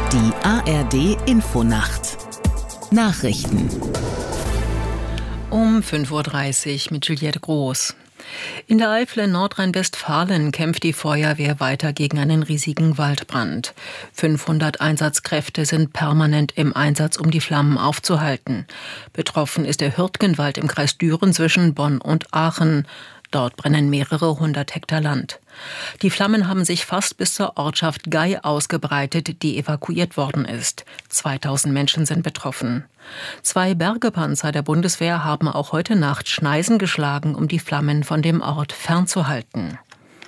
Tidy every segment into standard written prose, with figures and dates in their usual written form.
Die ARD Infonacht. Nachrichten. Um 5:30 Uhr mit Juliette Groß. In der Eifel in Nordrhein-Westfalen kämpft die Feuerwehr weiter gegen einen riesigen Waldbrand. 500 Einsatzkräfte sind permanent im Einsatz, um die Flammen aufzuhalten. Betroffen ist der Hürtgenwald im Kreis Düren zwischen Bonn und Aachen. Dort brennen mehrere 100 Hektar Land. Die Flammen haben sich fast bis zur Ortschaft Gei ausgebreitet, die evakuiert worden ist. 2000 Menschen sind betroffen. 2 Bergepanzer der Bundeswehr haben auch heute Nacht Schneisen geschlagen, um die Flammen von dem Ort fernzuhalten.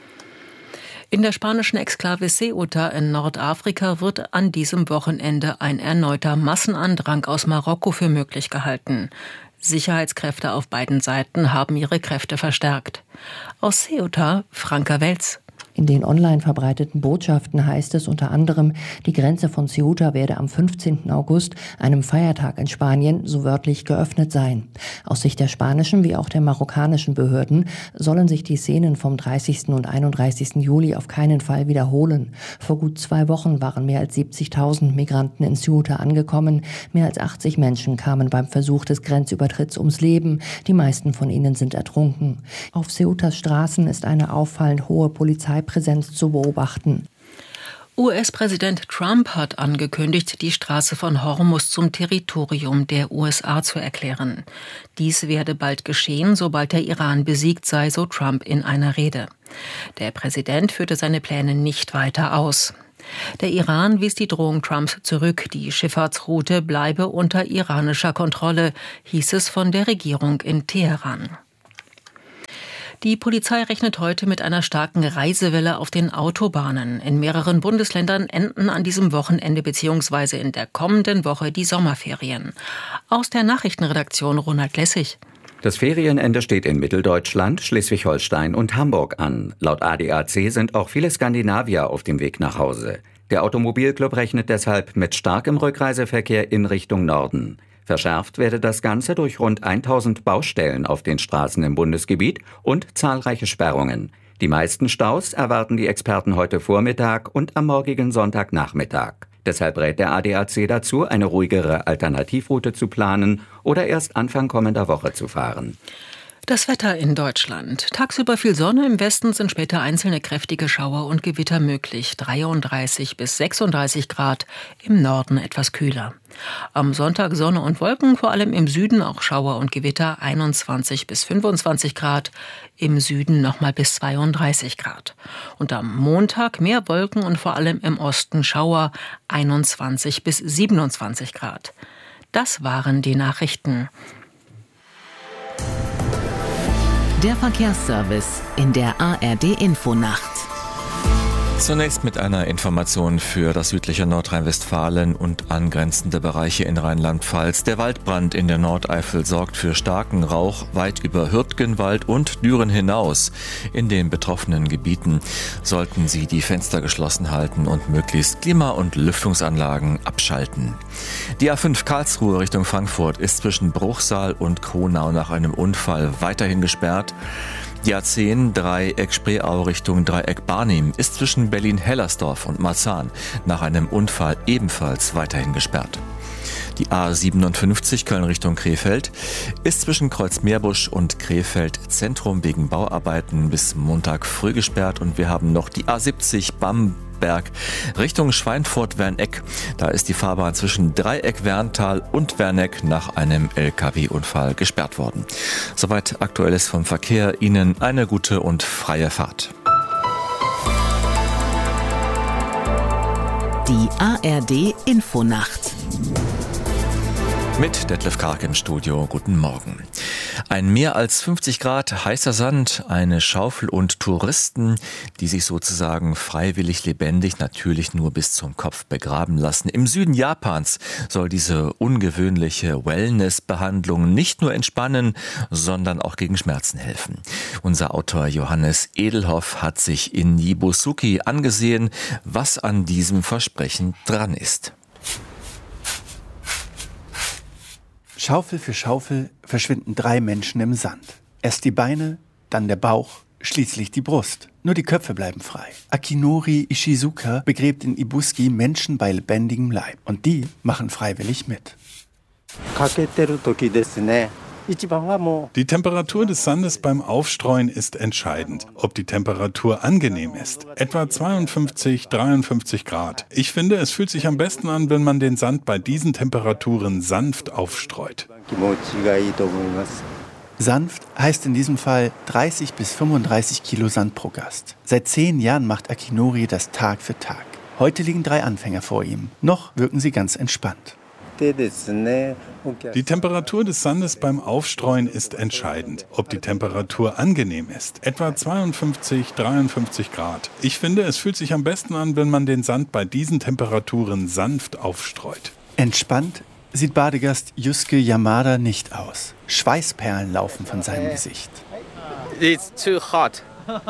In der spanischen Exklave Ceuta in Nordafrika wird an diesem Wochenende ein erneuter Massenandrang aus Marokko für möglich gehalten. Sicherheitskräfte auf beiden Seiten haben ihre Kräfte verstärkt. Aus Ceuta, Franka Welz. In den online verbreiteten Botschaften heißt es unter anderem, die Grenze von Ceuta werde am 15. August, einem Feiertag in Spanien, so wörtlich geöffnet sein. Aus Sicht der spanischen wie auch der marokkanischen Behörden sollen sich die Szenen vom 30. und 31. Juli auf keinen Fall wiederholen. Vor gut 2 Wochen waren mehr als 70.000 Migranten in Ceuta angekommen. Mehr als 80 Menschen kamen beim Versuch des Grenzübertritts ums Leben. Die meisten von ihnen sind ertrunken. Auf Ceutas Straßen ist eine auffallend hohe Polizeipräsenz zu beobachten. US-Präsident Trump hat angekündigt, die Straße von Hormuz zum Territorium der USA zu erklären. Dies werde bald geschehen, sobald der Iran besiegt sei, so Trump in einer Rede. Der Präsident führte seine Pläne nicht weiter aus. Der Iran wies die Drohung Trumps zurück. Die Schifffahrtsroute bleibe unter iranischer Kontrolle, hieß es von der Regierung in Teheran. Die Polizei rechnet heute mit einer starken Reisewelle auf den Autobahnen. In mehreren Bundesländern enden an diesem Wochenende bzw. in der kommenden Woche die Sommerferien. Aus der Nachrichtenredaktion Ronald Lessig. Das Ferienende steht in Mitteldeutschland, Schleswig-Holstein und Hamburg an. Laut ADAC sind auch viele Skandinavier auf dem Weg nach Hause. Der Automobilclub rechnet deshalb mit starkem Rückreiseverkehr in Richtung Norden. Verschärft werde das Ganze durch rund 1000 Baustellen auf den Straßen im Bundesgebiet und zahlreiche Sperrungen. Die meisten Staus erwarten die Experten heute Vormittag und am morgigen Sonntagnachmittag. Deshalb rät der ADAC dazu, eine ruhigere Alternativroute zu planen oder erst Anfang kommender Woche zu fahren. Das Wetter in Deutschland. Tagsüber viel Sonne, im Westen sind später einzelne kräftige Schauer und Gewitter möglich. 33 bis 36 Grad, im Norden etwas kühler. Am Sonntag Sonne und Wolken, vor allem im Süden auch Schauer und Gewitter, 21 bis 25 Grad, im Süden nochmal bis 32 Grad. Und am Montag mehr Wolken und vor allem im Osten Schauer, 21 bis 27 Grad. Das waren die Nachrichten. Der Verkehrsservice in der ARD Infonacht. Zunächst mit einer Information für das südliche Nordrhein-Westfalen und angrenzende Bereiche in Rheinland-Pfalz. Der Waldbrand in der Nordeifel sorgt für starken Rauch weit über Hürtgenwald und Düren hinaus. In den betroffenen Gebieten sollten Sie die Fenster geschlossen halten und möglichst Klima- und Lüftungsanlagen abschalten. Die A5 Karlsruhe Richtung Frankfurt ist zwischen Bruchsal und Kronau nach einem Unfall weiterhin gesperrt. Die A10 Dreieck Spreeau Richtung Dreieck Barnim ist zwischen Berlin-Hellersdorf und Marzahn nach einem Unfall ebenfalls weiterhin gesperrt. Die A57 Köln Richtung Krefeld ist zwischen Kreuzmeerbusch und Krefeld Zentrum wegen Bauarbeiten bis Montag früh gesperrt und wir haben noch die A70 Bamberg Richtung Schweinfurt-Werneck. Da ist die Fahrbahn zwischen Dreieck-Werntal und Werneck nach einem LKW-Unfall gesperrt worden. Soweit Aktuelles vom Verkehr. Ihnen eine gute und freie Fahrt. Die ARD Infonacht. Mit Detlef Karg im Studio. Guten Morgen. Ein mehr als 50 Grad heißer Sand, eine Schaufel und Touristen, die sich sozusagen freiwillig lebendig, natürlich nur bis zum Kopf begraben lassen. Im Süden Japans soll diese ungewöhnliche Wellness-Behandlung nicht nur entspannen, sondern auch gegen Schmerzen helfen. Unser Autor Johannes Edelhoff hat sich in Nibosuki angesehen, was an diesem Versprechen dran ist. Schaufel für Schaufel verschwinden 3 Menschen im Sand. Erst die Beine, dann der Bauch, schließlich die Brust. Nur die Köpfe bleiben frei. Akinori Ishizuka begräbt in Ibuski Menschen bei lebendigem Leib. Und die machen freiwillig mit. Die Temperatur des Sandes beim Aufstreuen ist entscheidend. Ob die Temperatur angenehm ist. Etwa 52, 53 Grad. Ich finde, es fühlt sich am besten an, wenn man den Sand bei diesen Temperaturen sanft aufstreut. Sanft heißt in diesem Fall 30 bis 35 Kilo Sand pro Gast. Seit 10 Jahren macht Akinori das Tag für Tag. Heute liegen 3 Anfänger vor ihm. Noch wirken sie ganz entspannt. Die Temperatur des Sandes beim Aufstreuen ist entscheidend. Ob die Temperatur angenehm ist. Etwa 52, 53 Grad. Ich finde, es fühlt sich am besten an, wenn man den Sand bei diesen Temperaturen sanft aufstreut. Entspannt sieht Badegast Yusuke Yamada nicht aus. Schweißperlen laufen von seinem Gesicht. It's too hot.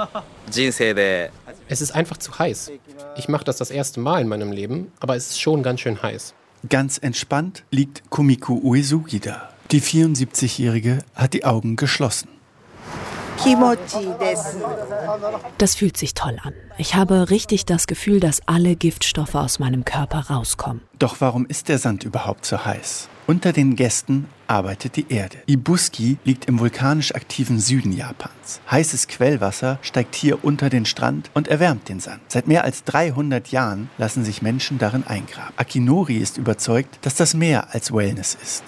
Es ist einfach zu heiß. Ich mache das erste Mal in meinem Leben, aber es ist schon ganz schön heiß. Ganz entspannt liegt Kumiko Uesugi da. Die 74-Jährige hat die Augen geschlossen. Das fühlt sich toll an. Ich habe richtig das Gefühl, dass alle Giftstoffe aus meinem Körper rauskommen. Doch warum ist der Sand überhaupt so heiß? Unter den Gästen arbeitet die Erde. Ibuski liegt im vulkanisch aktiven Süden Japans. Heißes Quellwasser steigt hier unter den Strand und erwärmt den Sand. Seit mehr als 300 Jahren lassen sich Menschen darin eingraben. Akinori ist überzeugt, dass das mehr als Wellness ist.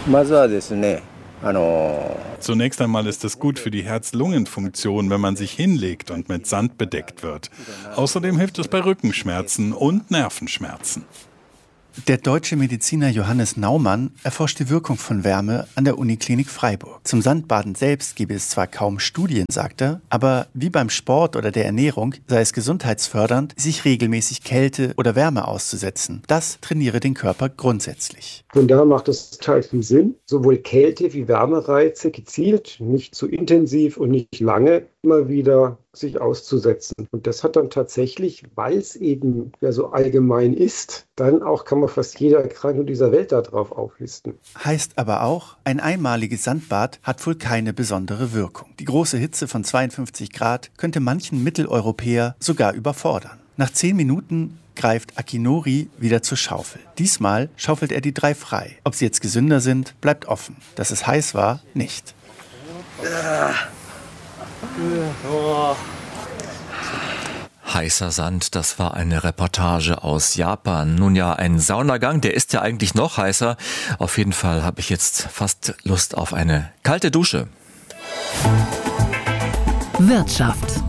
Zunächst einmal ist es gut für die Herz-Lungen-Funktion, wenn man sich hinlegt und mit Sand bedeckt wird. Außerdem hilft es bei Rückenschmerzen und Nervenschmerzen. Der deutsche Mediziner Johannes Naumann erforscht die Wirkung von Wärme an der Uniklinik Freiburg. Zum Sandbaden selbst gebe es zwar kaum Studien, sagt er, aber wie beim Sport oder der Ernährung sei es gesundheitsfördernd, sich regelmäßig Kälte oder Wärme auszusetzen. Das trainiere den Körper grundsätzlich. Von daher macht es total viel Sinn, sowohl Kälte- wie Wärmereize gezielt, nicht zu intensiv und nicht lange, immer wieder sich auszusetzen. Und das hat dann tatsächlich, weil es eben ja so allgemein ist, dann auch kann man fast jede Erkrankung dieser Welt darauf auflisten. Heißt aber auch, ein einmaliges Sandbad hat wohl keine besondere Wirkung. Die große Hitze von 52 Grad könnte manchen Mitteleuropäer sogar überfordern. Nach 10 Minuten greift Akinori wieder zur Schaufel. Diesmal schaufelt er die 3 frei. Ob sie jetzt gesünder sind, bleibt offen. Dass es heiß war, nicht. Heißer Sand, das war eine Reportage aus Japan. Nun ja, ein Saunagang, der ist ja eigentlich noch heißer. Auf jeden Fall habe ich jetzt fast Lust auf eine kalte Dusche. Wirtschaft.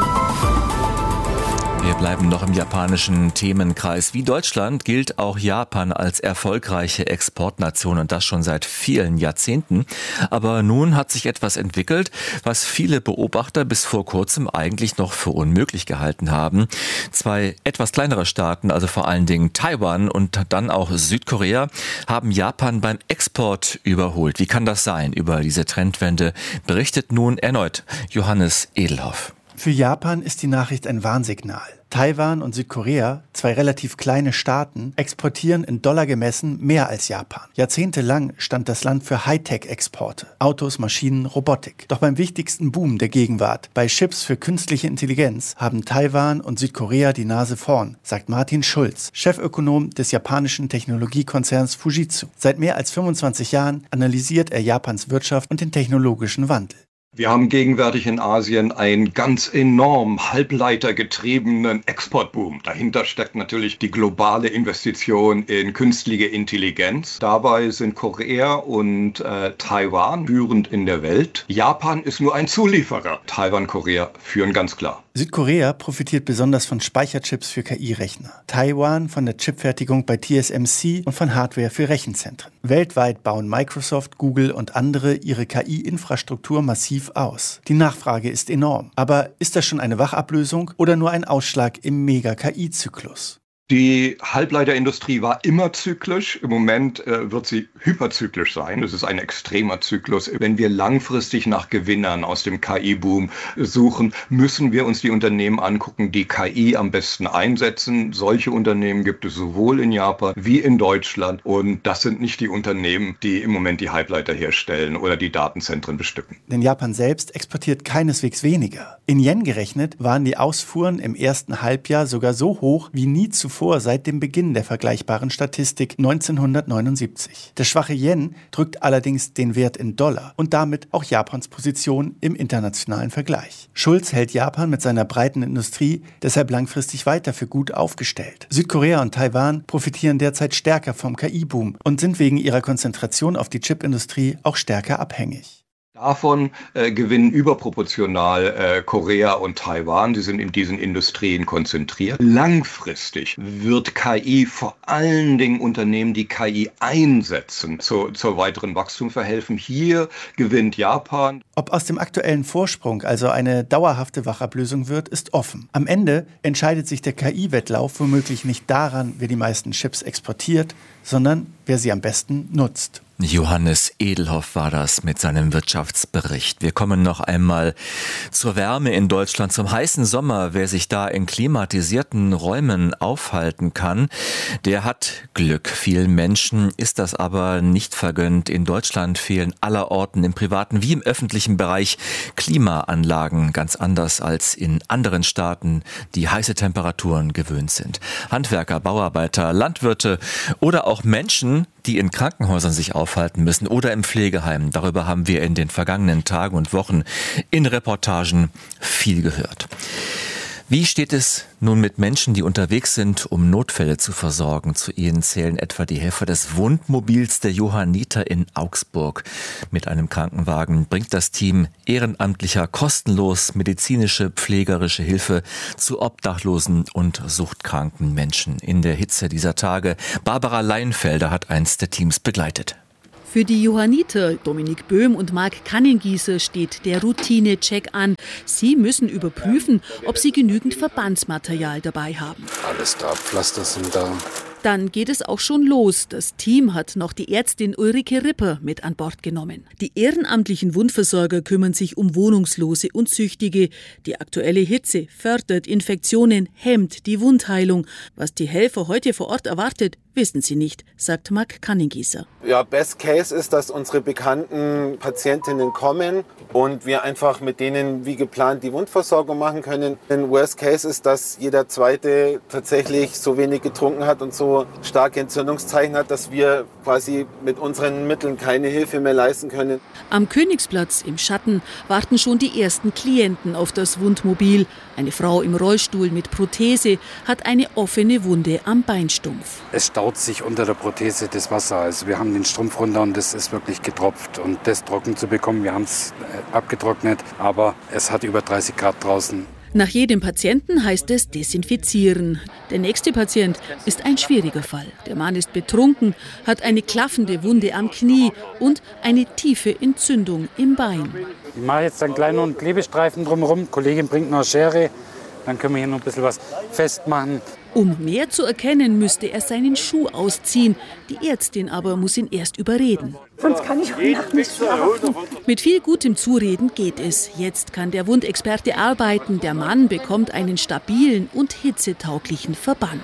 Wir bleiben noch im japanischen Themenkreis. Wie Deutschland gilt auch Japan als erfolgreiche Exportnation und das schon seit vielen Jahrzehnten. Aber nun hat sich etwas entwickelt, was viele Beobachter bis vor kurzem eigentlich noch für unmöglich gehalten haben. 2 etwas kleinere Staaten, also vor allen Dingen Taiwan und dann auch Südkorea, haben Japan beim Export überholt. Wie kann das sein? Über diese Trendwende berichtet nun erneut Johannes Edelhoff. Für Japan ist die Nachricht ein Warnsignal. Taiwan und Südkorea, 2 relativ kleine Staaten, exportieren in Dollar gemessen mehr als Japan. Jahrzehntelang stand das Land für Hightech-Exporte, Autos, Maschinen, Robotik. Doch beim wichtigsten Boom der Gegenwart, bei Chips für künstliche Intelligenz, haben Taiwan und Südkorea die Nase vorn, sagt Martin Schulz, Chefökonom des japanischen Technologiekonzerns Fujitsu. Seit mehr als 25 Jahren analysiert er Japans Wirtschaft und den technologischen Wandel. Wir haben gegenwärtig in Asien einen ganz enorm halbleitergetriebenen Exportboom. Dahinter steckt natürlich die globale Investition in künstliche Intelligenz. Dabei sind Korea und Taiwan führend in der Welt. Japan ist nur ein Zulieferer. Taiwan, Korea führen ganz klar. Südkorea profitiert besonders von Speicherchips für KI-Rechner. Taiwan von der Chipfertigung bei TSMC und von Hardware für Rechenzentren. Weltweit bauen Microsoft, Google und andere ihre KI-Infrastruktur massiv aus. Die Nachfrage ist enorm. Aber ist das schon eine Wachablösung oder nur ein Ausschlag im Mega-KI-Zyklus? Die Halbleiterindustrie war immer zyklisch. Im Moment wird sie hyperzyklisch sein. Das ist ein extremer Zyklus. Wenn wir langfristig nach Gewinnern aus dem KI-Boom suchen, müssen wir uns die Unternehmen angucken, die KI am besten einsetzen. Solche Unternehmen gibt es sowohl in Japan wie in Deutschland. Und das sind nicht die Unternehmen, die im Moment die Halbleiter herstellen oder die Datenzentren bestücken. Denn Japan selbst exportiert keineswegs weniger. In Yen gerechnet waren die Ausfuhren im ersten Halbjahr sogar so hoch wie nie zuvor seit dem Beginn der vergleichbaren Statistik 1979. Der schwache Yen drückt allerdings den Wert in Dollar und damit auch Japans Position im internationalen Vergleich. Schulz hält Japan mit seiner breiten Industrie deshalb langfristig weiter für gut aufgestellt. Südkorea und Taiwan profitieren derzeit stärker vom KI-Boom und sind wegen ihrer Konzentration auf die Chipindustrie auch stärker abhängig. Davon gewinnen überproportional Korea und Taiwan. Sie sind in diesen Industrien konzentriert. Langfristig wird KI vor allen Dingen Unternehmen, die KI einsetzen, zur weiteren Wachstum verhelfen. Hier gewinnt Japan. Ob aus dem aktuellen Vorsprung also eine dauerhafte Wachablösung wird, ist offen. Am Ende entscheidet sich der KI-Wettlauf womöglich nicht daran, wer die meisten Chips exportiert, sondern wer sie am besten nutzt. Johannes Edelhoff war das mit seinem Wirtschaftsbericht. Wir kommen noch einmal zur Wärme in Deutschland, zum heißen Sommer. Wer sich da in klimatisierten Räumen aufhalten kann, der hat Glück. Vielen Menschen ist das aber nicht vergönnt. In Deutschland fehlen allerorten im privaten wie im öffentlichen Bereich Klimaanlagen, ganz anders als in anderen Staaten, die heiße Temperaturen gewöhnt sind. Handwerker, Bauarbeiter, Landwirte oder auch Menschen, die in Krankenhäusern sich aufhalten müssen oder im Pflegeheim. Darüber haben wir in den vergangenen Tagen und Wochen in Reportagen viel gehört. Wie steht es nun mit Menschen, die unterwegs sind, um Notfälle zu versorgen? Zu ihnen zählen etwa die Helfer des Wundmobils der Johanniter in Augsburg. Mit einem Krankenwagen bringt das Team Ehrenamtlicher kostenlos medizinische, pflegerische Hilfe zu obdachlosen und suchtkranken Menschen. In der Hitze dieser Tage, Barbara Leinfelder hat eins der Teams begleitet. Für die Johanniter, Dominik Böhm und Marc Kannengießer, steht der Routine-Check an. Sie müssen überprüfen, ob sie genügend Verbandsmaterial dabei haben. Alles da, Pflaster sind da. Dann geht es auch schon los. Das Team hat noch die Ärztin Ulrike Ripper mit an Bord genommen. Die ehrenamtlichen Wundversorger kümmern sich um Wohnungslose und Süchtige. Die aktuelle Hitze fördert Infektionen, hemmt die Wundheilung. Was die Helfer heute vor Ort erwartet, wissen sie nicht, sagt Marc Kannengießer. Ja, Best Case ist, dass unsere bekannten Patientinnen kommen und wir einfach mit denen wie geplant die Wundversorgung machen können. Worst Case ist, dass jeder Zweite tatsächlich so wenig getrunken hat und so starke Entzündungszeichen hat, dass wir quasi mit unseren Mitteln keine Hilfe mehr leisten können. Am Königsplatz im Schatten warten schon die ersten Klienten auf das Wundmobil. Eine Frau im Rollstuhl mit Prothese hat eine offene Wunde am Beinstumpf. Es staut sich unter der Prothese das Wasser. Also wir haben den Strumpf runter und das ist wirklich getropft. Und das trocken zu bekommen, wir haben es abgetrocknet, aber es hat über 30 Grad draußen. Nach jedem Patienten heißt es desinfizieren. Der nächste Patient ist ein schwieriger Fall. Der Mann ist betrunken, hat eine klaffende Wunde am Knie und eine tiefe Entzündung im Bein. Ich mache jetzt einen kleinen Klebestreifen drumherum. Die Kollegin bringt noch eine Schere. Dann können wir hier noch ein bisschen was festmachen. Um mehr zu erkennen, müsste er seinen Schuh ausziehen. Die Ärztin aber muss ihn erst überreden. Sonst kann ich heute Nacht nicht schlafen. Mit viel gutem Zureden geht es. Jetzt kann der Wundexperte arbeiten. Der Mann bekommt einen stabilen und hitzetauglichen Verband.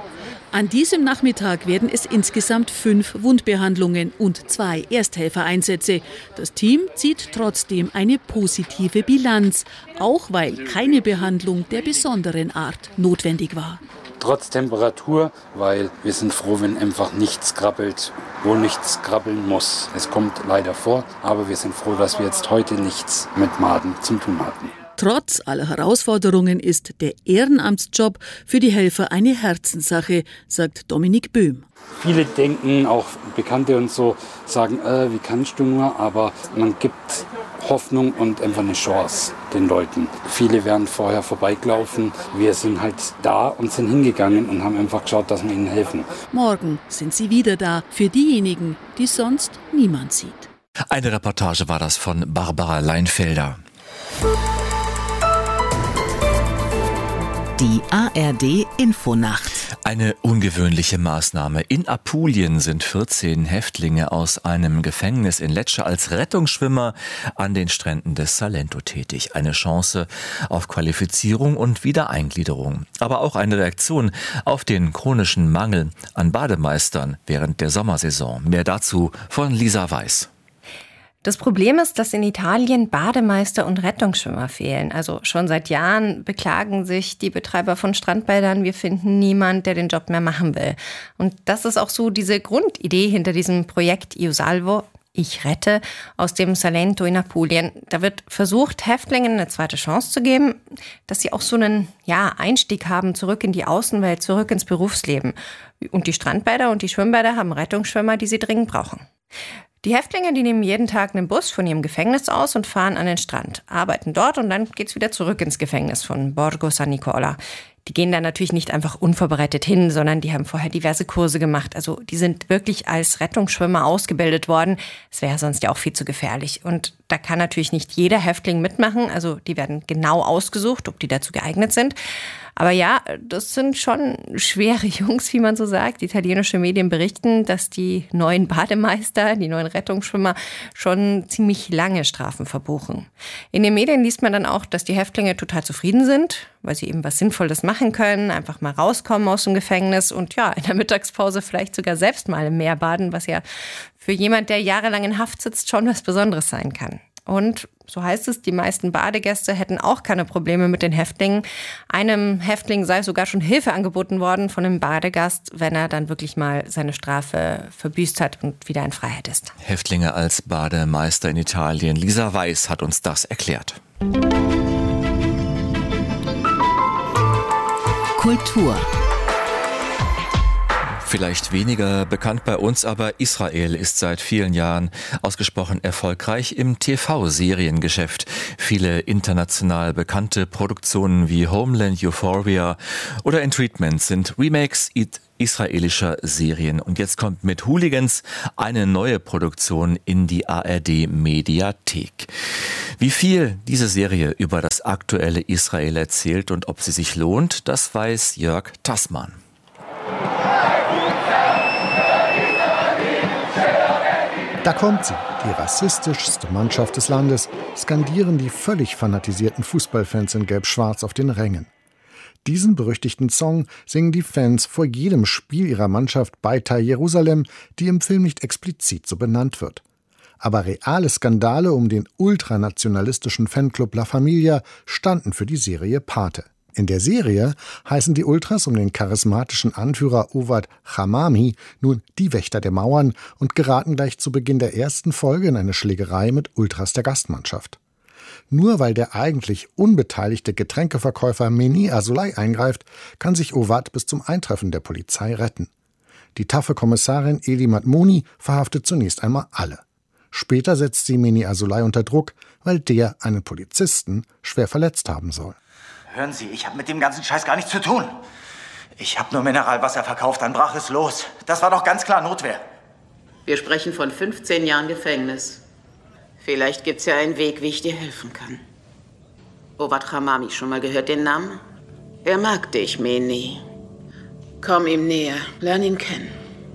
An diesem Nachmittag werden es insgesamt 5 Wundbehandlungen und 2 Ersthelfereinsätze. Das Team zieht trotzdem eine positive Bilanz, auch weil keine Behandlung der besonderen Art notwendig war. Trotz Temperatur, weil wir sind froh, wenn einfach nichts krabbelt, wo nichts krabbeln muss. Es kommt leider vor, aber wir sind froh, dass wir jetzt heute nichts mit Maden zu tun hatten. Trotz aller Herausforderungen ist der Ehrenamtsjob für die Helfer eine Herzenssache, sagt Dominik Böhm. Viele denken, auch Bekannte und so, sagen, wie kannst du nur? Aber man gibt Hoffnung und einfach eine Chance den Leuten. Viele wären vorher vorbeigelaufen. Wir sind halt da und sind hingegangen und haben einfach geschaut, dass wir ihnen helfen. Morgen sind sie wieder da für diejenigen, die sonst niemand sieht. Eine Reportage war das von Barbara Leinfelder. Die ARD Infonacht. Eine ungewöhnliche Maßnahme. In Apulien sind 14 Häftlinge aus einem Gefängnis in Lecce als Rettungsschwimmer an den Stränden des Salento tätig. Eine Chance auf Qualifizierung und Wiedereingliederung. Aber auch eine Reaktion auf den chronischen Mangel an Bademeistern während der Sommersaison. Mehr dazu von Lisa Weiß. Das Problem ist, dass in Italien Bademeister und Rettungsschwimmer fehlen. Also schon seit Jahren beklagen sich die Betreiber von Strandbädern, wir finden niemanden, der den Job mehr machen will. Und das ist auch so diese Grundidee hinter diesem Projekt Io Salvo, ich rette, aus dem Salento in Apulien. Da wird versucht, Häftlingen eine zweite Chance zu geben, dass sie auch so einen Einstieg haben, zurück in die Außenwelt, zurück ins Berufsleben. Und die Strandbäder und die Schwimmbäder haben Rettungsschwimmer, die sie dringend brauchen. Die Häftlinge, die nehmen jeden Tag einen Bus von ihrem Gefängnis aus und fahren an den Strand, arbeiten dort und dann geht's wieder zurück ins Gefängnis von Borgo San Nicola. Die gehen da natürlich nicht einfach unvorbereitet hin, sondern die haben vorher diverse Kurse gemacht. Also die sind wirklich als Rettungsschwimmer ausgebildet worden. Es wäre sonst ja auch viel zu gefährlich. Und da kann natürlich nicht jeder Häftling mitmachen. Also die werden genau ausgesucht, ob die dazu geeignet sind. Aber ja, das sind schon schwere Jungs, wie man so sagt. Italienische Medien berichten, dass die neuen Bademeister, die neuen Rettungsschwimmer schon ziemlich lange Strafen verbuchen. In den Medien liest man dann auch, dass die Häftlinge total zufrieden sind, weil sie eben was Sinnvolles machen können, einfach mal rauskommen aus dem Gefängnis und in der Mittagspause vielleicht sogar selbst mal im Meer baden, was ja für jemand, der jahrelang in Haft sitzt, schon was Besonderes sein kann. Und so heißt es, die meisten Badegäste hätten auch keine Probleme mit den Häftlingen. Einem Häftling sei sogar schon Hilfe angeboten worden von einem Badegast, wenn er dann wirklich mal seine Strafe verbüßt hat und wieder in Freiheit ist. Häftlinge als Bademeister in Italien. Lisa Weiß hat uns das erklärt. Kultur. Vielleicht weniger bekannt bei uns, aber Israel ist seit vielen Jahren ausgesprochen erfolgreich im TV-Seriengeschäft. Viele international bekannte Produktionen wie Homeland, Euphoria oder In Treatment sind Remakes israelischer Serien. Und jetzt kommt mit Hooligans eine neue Produktion in die ARD-Mediathek. Wie viel diese Serie über das aktuelle Israel erzählt und ob sie sich lohnt, das weiß Jörg Tassmann. Da kommt sie, die rassistischste Mannschaft des Landes, skandieren die völlig fanatisierten Fußballfans in Gelb-Schwarz auf den Rängen. Diesen berüchtigten Song singen die Fans vor jedem Spiel ihrer Mannschaft Beitar Jerusalem, die im Film nicht explizit so benannt wird. Aber reale Skandale um den ultranationalistischen Fanclub La Familia standen für die Serie Pate. In der Serie heißen die Ultras um den charismatischen Anführer Owad Hamami nun die Wächter der Mauern und geraten gleich zu Beginn der ersten Folge in eine Schlägerei mit Ultras der Gastmannschaft. Nur weil der eigentlich unbeteiligte Getränkeverkäufer Meni Azoulay eingreift, kann sich Owad bis zum Eintreffen der Polizei retten. Die taffe Kommissarin Eli Madmouni verhaftet zunächst einmal alle. Später setzt sie Meni Azoulay unter Druck, weil der einen Polizisten schwer verletzt haben soll. Hören Sie, ich habe mit dem ganzen Scheiß gar nichts zu tun. Ich habe nur Mineralwasser verkauft, dann brach es los. Das war doch ganz klar Notwehr. Wir sprechen von 15 Jahren Gefängnis. Vielleicht gibt's ja einen Weg, wie ich dir helfen kann. Owad Hamami, schon mal gehört den Namen? Er mag dich, Meni. Komm ihm näher, lern ihn kennen.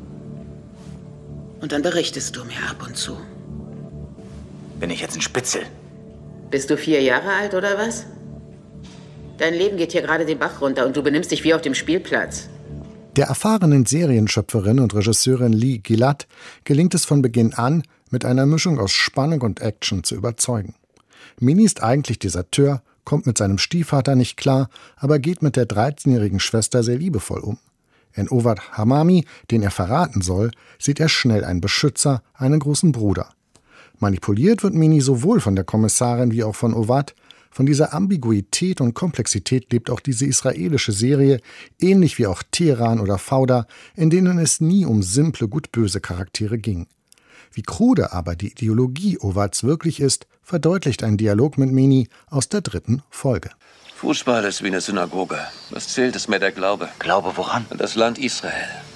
Und dann berichtest du mir ab und zu. Bin ich jetzt ein Spitzel? Bist du 4 Jahre alt oder was? Dein Leben geht hier gerade den Bach runter und du benimmst dich wie auf dem Spielplatz. Der erfahrenen Serienschöpferin und Regisseurin Lee Gilad gelingt es von Beginn an, mit einer Mischung aus Spannung und Action zu überzeugen. Meni ist eigentlich Deserteur, kommt mit seinem Stiefvater nicht klar, aber geht mit der 13-jährigen Schwester sehr liebevoll um. In Owad Hamami, den er verraten soll, sieht er schnell einen Beschützer, einen großen Bruder. Manipuliert wird Meni sowohl von der Kommissarin wie auch von Owad. Von dieser Ambiguität und Komplexität lebt auch diese israelische Serie, ähnlich wie auch Teheran oder Fauda, in denen es nie um simple gut-böse Charaktere ging. Wie krude aber die Ideologie Owads wirklich ist, verdeutlicht ein Dialog mit Meni aus der 3. Folge. Fußball ist wie eine Synagoge. Was zählt, ist mehr der Glaube. Glaube woran? An das Land Israel.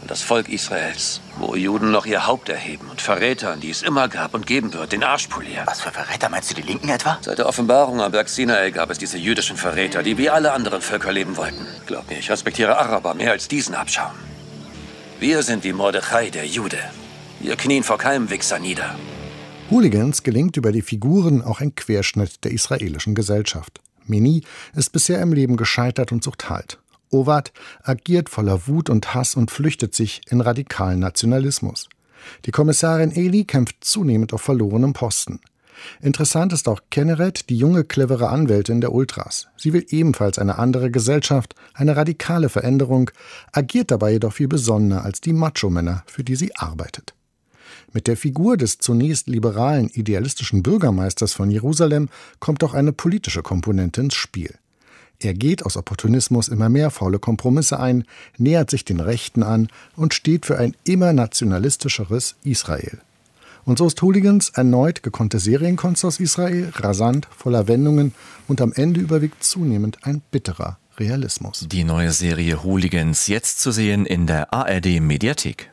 und das Volk Israels, wo Juden noch ihr Haupt erheben und Verrätern, die es immer gab und geben wird, den Arsch polieren. Was für Verräter, meinst du die Linken etwa? Seit der Offenbarung am Berg Sinai gab es diese jüdischen Verräter, die wie alle anderen Völker leben wollten. Glaub mir, ich respektiere Araber mehr als diesen Abschaum. Wir sind wie Mordechai, der Jude. Wir knien vor keinem Wichser nieder. Hooligans gelingt über die Figuren auch ein Querschnitt der israelischen Gesellschaft. Meni ist bisher im Leben gescheitert und sucht Halt. Owad agiert voller Wut und Hass und flüchtet sich in radikalen Nationalismus. Die Kommissarin Eli kämpft zunehmend auf verlorenem Posten. Interessant ist auch Kenneret, die junge, clevere Anwältin der Ultras. Sie will ebenfalls eine andere Gesellschaft, eine radikale Veränderung, agiert dabei jedoch viel besonnener als die Macho-Männer, für die sie arbeitet. Mit der Figur des zunächst liberalen, idealistischen Bürgermeisters von Jerusalem kommt auch eine politische Komponente ins Spiel. Er geht aus Opportunismus immer mehr faule Kompromisse ein, nähert sich den Rechten an und steht für ein immer nationalistischeres Israel. Und so ist Hooligans erneut gekonnte Serienkunst aus Israel, rasant, voller Wendungen und am Ende überwiegt zunehmend ein bitterer Realismus. Die neue Serie Hooligans jetzt zu sehen in der ARD-Mediathek.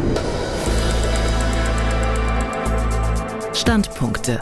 Standpunkte.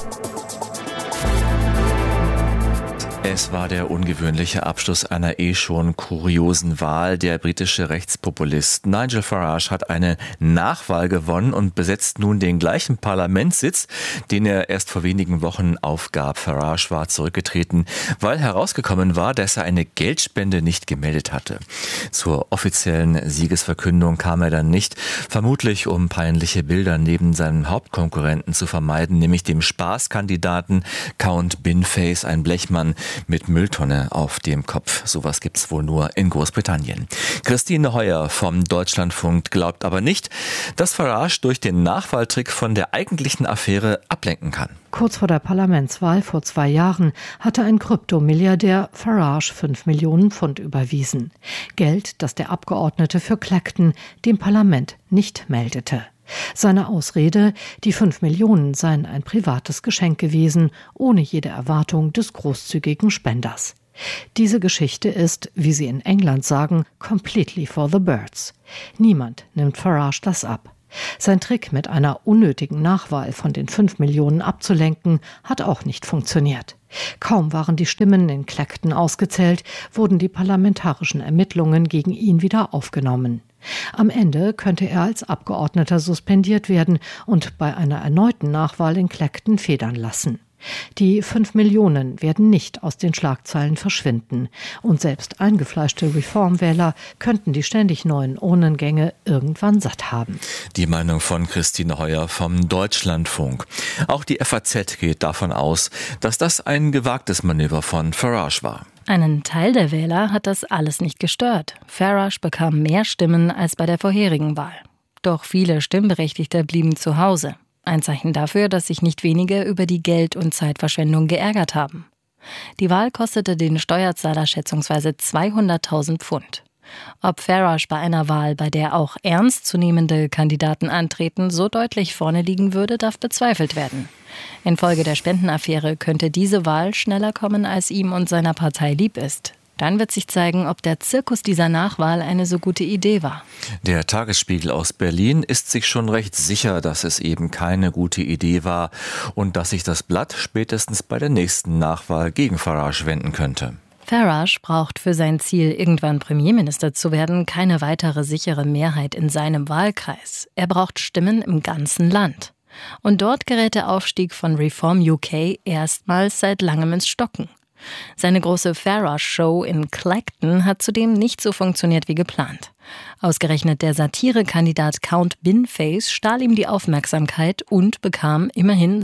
Es war der ungewöhnliche Abschluss einer schon kuriosen Wahl. Der britische Rechtspopulist Nigel Farage hat eine Nachwahl gewonnen und besetzt nun den gleichen Parlamentssitz, den er erst vor wenigen Wochen aufgab. Farage war zurückgetreten, weil herausgekommen war, dass er eine Geldspende nicht gemeldet hatte. Zur offiziellen Siegesverkündung kam er dann nicht, vermutlich um peinliche Bilder neben seinem Hauptkonkurrenten zu vermeiden, nämlich dem Spaßkandidaten Count Binface, ein Blechmann mit Mülltonne auf dem Kopf. Sowas gibt's wohl nur in Großbritannien. Christine Heuer vom Deutschlandfunk glaubt aber nicht, dass Farage durch den Nachwahltrick von der eigentlichen Affäre ablenken kann. Kurz vor der Parlamentswahl vor 2 Jahren hatte ein Kryptomilliardär Farage 5 Millionen Pfund überwiesen. Geld, das der Abgeordnete für Clacton dem Parlament nicht meldete. Seine Ausrede, die 5 Millionen seien ein privates Geschenk gewesen, ohne jede Erwartung des großzügigen Spenders. Diese Geschichte ist, wie sie in England sagen, completely for the birds. Niemand nimmt Farage das ab. Sein Trick, mit einer unnötigen Nachwahl von den 5 Millionen abzulenken, hat auch nicht funktioniert. Kaum waren die Stimmen in Clacton ausgezählt, wurden die parlamentarischen Ermittlungen gegen ihn wieder aufgenommen. Am Ende könnte er als Abgeordneter suspendiert werden und bei einer erneuten Nachwahl in Clacton federn lassen. Die 5 Millionen werden nicht aus den Schlagzeilen verschwinden. Und selbst eingefleischte Reformwähler könnten die ständig neuen Urnengänge irgendwann satt haben. Die Meinung von Christine Heuer vom Deutschlandfunk. Auch die FAZ geht davon aus, dass das ein gewagtes Manöver von Farage war. Einen Teil der Wähler hat das alles nicht gestört. Farage bekam mehr Stimmen als bei der vorherigen Wahl. Doch viele Stimmberechtigte blieben zu Hause. Ein Zeichen dafür, dass sich nicht wenige über die Geld- und Zeitverschwendung geärgert haben. Die Wahl kostete den Steuerzahler schätzungsweise 200.000 Pfund. Ob Farage bei einer Wahl, bei der auch ernstzunehmende Kandidaten antreten, so deutlich vorne liegen würde, darf bezweifelt werden. Infolge der Spendenaffäre könnte diese Wahl schneller kommen, als ihm und seiner Partei lieb ist. Dann wird sich zeigen, ob der Zirkus dieser Nachwahl eine so gute Idee war. Der Tagesspiegel aus Berlin ist sich schon recht sicher, dass es eben keine gute Idee war und dass sich das Blatt spätestens bei der nächsten Nachwahl gegen Farage wenden könnte. Farage braucht für sein Ziel, irgendwann Premierminister zu werden, keine weitere sichere Mehrheit in seinem Wahlkreis. Er braucht Stimmen im ganzen Land. Und dort gerät der Aufstieg von Reform UK erstmals seit langem ins Stocken. Seine große Farage-Show in Clacton hat zudem nicht so funktioniert wie geplant. Ausgerechnet der Satirekandidat Count Binface stahl ihm die Aufmerksamkeit und bekam immerhin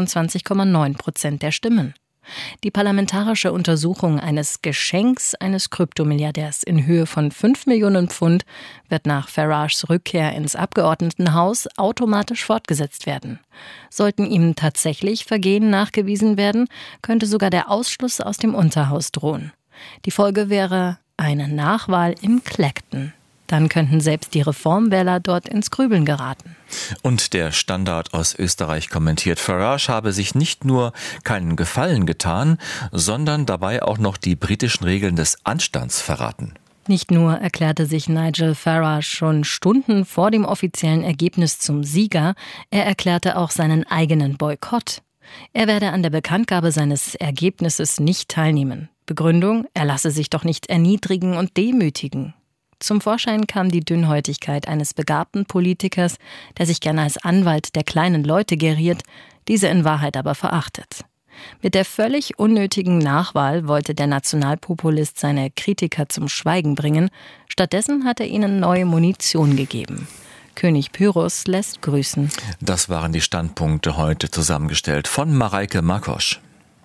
26,9% der Stimmen. Die parlamentarische Untersuchung eines Geschenks eines Kryptomilliardärs in Höhe von 5 Millionen Pfund wird nach Farages Rückkehr ins Abgeordnetenhaus automatisch fortgesetzt werden. Sollten ihm tatsächlich Vergehen nachgewiesen werden, könnte sogar der Ausschluss aus dem Unterhaus drohen. Die Folge wäre eine Nachwahl in Clacton. Dann könnten selbst die Reformwähler dort ins Grübeln geraten. Und der Standard aus Österreich kommentiert, Farage habe sich nicht nur keinen Gefallen getan, sondern dabei auch noch die britischen Regeln des Anstands verraten. Nicht nur erklärte sich Nigel Farage schon Stunden vor dem offiziellen Ergebnis zum Sieger, er erklärte auch seinen eigenen Boykott. Er werde an der Bekanntgabe seines Ergebnisses nicht teilnehmen. Begründung, er lasse sich doch nicht erniedrigen und demütigen. Zum Vorschein kam die Dünnhäutigkeit eines begabten Politikers, der sich gerne als Anwalt der kleinen Leute geriert, diese in Wahrheit aber verachtet. Mit der völlig unnötigen Nachwahl wollte der Nationalpopulist seine Kritiker zum Schweigen bringen. Stattdessen hat er ihnen neue Munition gegeben. König Pyrrhus lässt grüßen. Das waren die Standpunkte heute zusammengestellt von Mareike Markosch.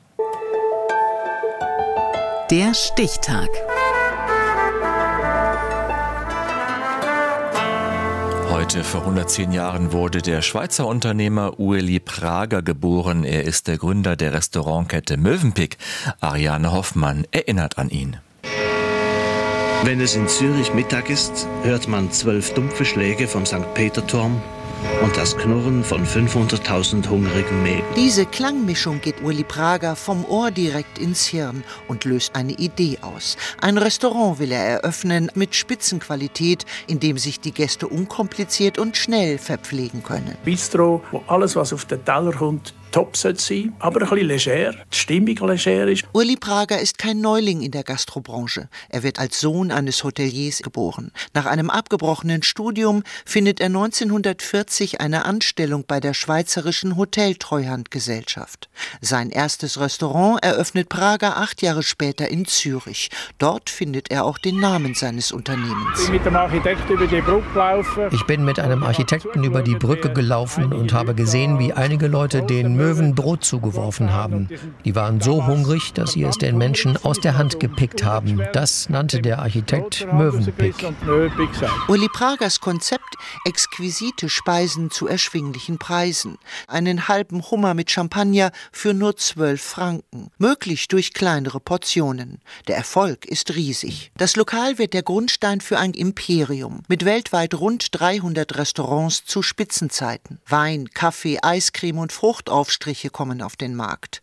Der Stichtag. Heute vor 110 Jahren wurde der Schweizer Unternehmer Ueli Prager geboren. Er ist der Gründer der Restaurantkette Mövenpick. Ariane Hoffmann erinnert an ihn. Wenn es in Zürich Mittag ist, hört man 12 dumpfe Schläge vom St. Peter-Turm und das Knurren von 500.000 hungrigen Mägen. Diese Klangmischung geht Ueli Prager vom Ohr direkt ins Hirn und löst eine Idee aus. Ein Restaurant will er eröffnen mit Spitzenqualität, in dem sich die Gäste unkompliziert und schnell verpflegen können. Bistro, wo alles, was auf den Teller kommt, top sollte sein, aber ein bisschen leger, die Stimmung leger ist. Ueli Prager ist kein Neuling in der Gastrobranche. Er wird als Sohn eines Hoteliers geboren. Nach einem abgebrochenen Studium findet er 1940 eine Anstellung bei der Schweizerischen Hoteltreuhandgesellschaft. Sein erstes Restaurant eröffnet Prager 8 Jahre später in Zürich. Dort findet er auch den Namen seines Unternehmens. Ich bin mit dem Architekten über die Brücke gelaufen. Ich bin mit einem Architekten über die Brücke gelaufen und habe gesehen, wie einige Leute den Möwen Brot zugeworfen haben. Die waren so hungrig, dass sie es den Menschen aus der Hand gepickt haben. Das nannte der Architekt Mövenpick. Ueli Pragers Konzept: exquisite Speisen zu erschwinglichen Preisen. Einen halben Hummer mit Champagner für nur 12 Franken. Möglich durch kleinere Portionen. Der Erfolg ist riesig. Das Lokal wird der Grundstein für ein Imperium. Mit weltweit rund 300 Restaurants zu Spitzenzeiten. Wein, Kaffee, Eiscreme und Fruchtaufstriche kommen auf den Markt.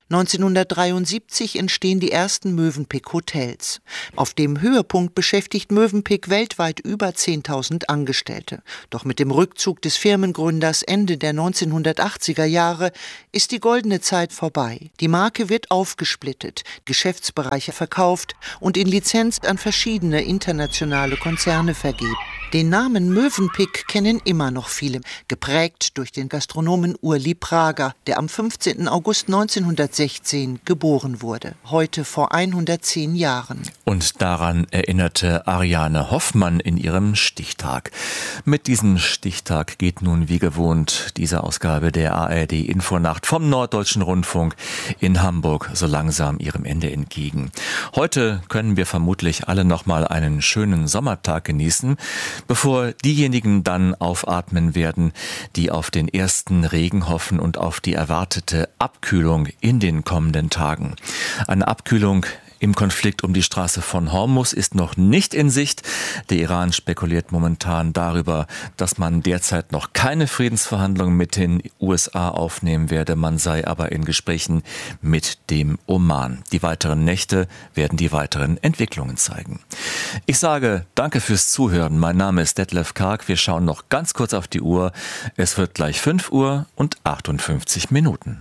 1973 entstehen die ersten Mövenpick-Hotels. Auf dem Höhepunkt beschäftigt Mövenpick weltweit über 10.000 Angestellte. Doch mit dem Rückzug des Firmengründers Ende der 1980er Jahre ist die goldene Zeit vorbei. Die Marke wird aufgesplittet, Geschäftsbereiche verkauft und in Lizenz an verschiedene internationale Konzerne vergeben. Den Namen Mövenpick kennen immer noch viele, geprägt durch den Gastronomen Ueli Prager, der am 15. August 1916 geboren wurde, heute vor 110 Jahren. Und daran erinnerte Ariane Hoffmann in ihrem Stichtag. Mit diesem Stichtag geht nun wie gewohnt diese Ausgabe der ARD Infonacht vom Norddeutschen Rundfunk in Hamburg so langsam ihrem Ende entgegen. Heute können wir vermutlich alle noch mal einen schönen Sommertag genießen, bevor diejenigen dann aufatmen werden, die auf den ersten Regen hoffen und auf die erwartete Abkühlung in den kommenden Tagen. Eine Abkühlung im Konflikt um die Straße von Hormuz ist noch nicht in Sicht. Der Iran spekuliert momentan darüber, dass man derzeit noch keine Friedensverhandlungen mit den USA aufnehmen werde. Man sei aber in Gesprächen mit dem Oman. Die weiteren Nächte werden die weiteren Entwicklungen zeigen. Ich sage danke fürs Zuhören. Mein Name ist Detlef Karg. Wir schauen noch ganz kurz auf die Uhr. Es wird gleich 5 Uhr und 58 Minuten.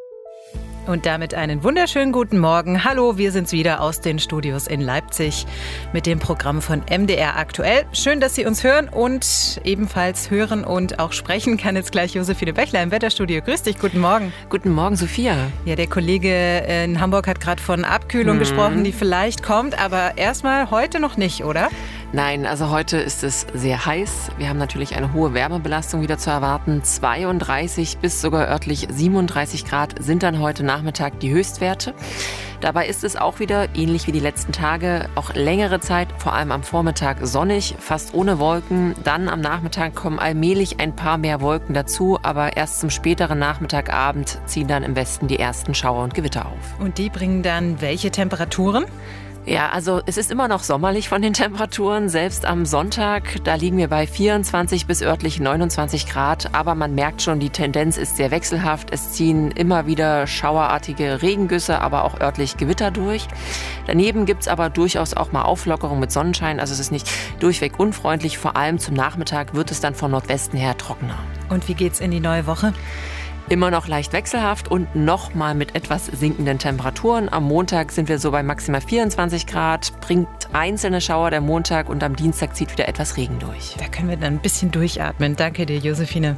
Und damit einen wunderschönen guten Morgen. Hallo, wir sind's wieder aus den Studios in Leipzig mit dem Programm von MDR aktuell. Schön, dass Sie uns hören und ebenfalls hören und auch sprechen kann jetzt gleich Josephine Bechler im Wetterstudio. Grüß dich, guten Morgen. Guten Morgen, Sophia. Ja, der Kollege in Hamburg hat gerade von Abkühlung gesprochen, die vielleicht kommt, aber erstmal heute noch nicht, oder? Nein, also heute ist es sehr heiß. Wir haben natürlich eine hohe Wärmebelastung wieder zu erwarten. 32 bis sogar örtlich 37 Grad sind dann heute Nachmittag die Höchstwerte. Dabei ist es auch wieder, ähnlich wie die letzten Tage, auch längere Zeit, vor allem am Vormittag sonnig, fast ohne Wolken. Dann am Nachmittag kommen allmählich ein paar mehr Wolken dazu, aber erst zum späteren Nachmittagabend ziehen dann im Westen die ersten Schauer und Gewitter auf. Und die bringen dann welche Temperaturen? Ja, also es ist immer noch sommerlich von den Temperaturen. Selbst am Sonntag, da liegen wir bei 24 bis örtlich 29 Grad. Aber man merkt schon, die Tendenz ist sehr wechselhaft. Es ziehen immer wieder schauerartige Regengüsse, aber auch örtlich Gewitter durch. Daneben gibt es aber durchaus auch mal Auflockerung mit Sonnenschein. Also es ist nicht durchweg unfreundlich. Vor allem zum Nachmittag wird es dann von Nordwesten her trockener. Und wie geht's in die neue Woche? Immer noch leicht wechselhaft und nochmal mit etwas sinkenden Temperaturen. Am Montag sind wir so bei maximal 24 Grad, bringt einzelne Schauer der Montag und am Dienstag zieht wieder etwas Regen durch. Da können wir dann ein bisschen durchatmen. Danke dir, Josephine.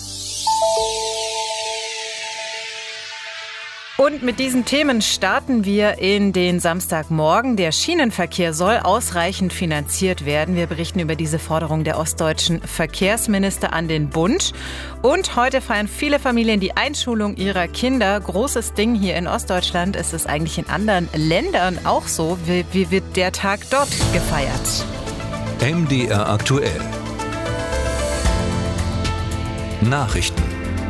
Und mit diesen Themen starten wir in den Samstagmorgen. Der Schienenverkehr soll ausreichend finanziert werden. Wir berichten über diese Forderung der ostdeutschen Verkehrsminister an den Bund. Und heute feiern viele Familien die Einschulung ihrer Kinder. Großes Ding hier in Ostdeutschland. Ist es eigentlich in anderen Ländern auch so? Wie wird der Tag dort gefeiert? MDR aktuell. Nachrichten.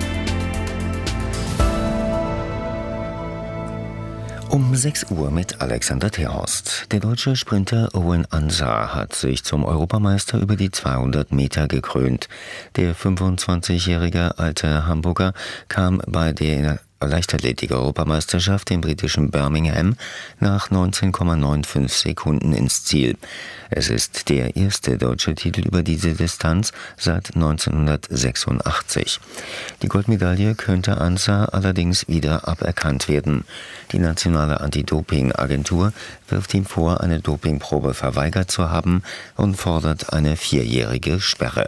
Um 6 Uhr mit Alexander Terhorst. Der deutsche Sprinter Owen Ansah hat sich zum Europameister über die 200 Meter gekrönt. Der 25-jährige alte Hamburger kam bei der Leichtathletik-Europameisterschaft im britischen Birmingham nach 19,95 Sekunden ins Ziel. Es ist der erste deutsche Titel über diese Distanz seit 1986. Die Goldmedaille könnte Ansah allerdings wieder aberkannt werden. Die nationale Anti-Doping-Agentur wirft ihm vor, eine Dopingprobe verweigert zu haben und fordert eine 4-jährige Sperre.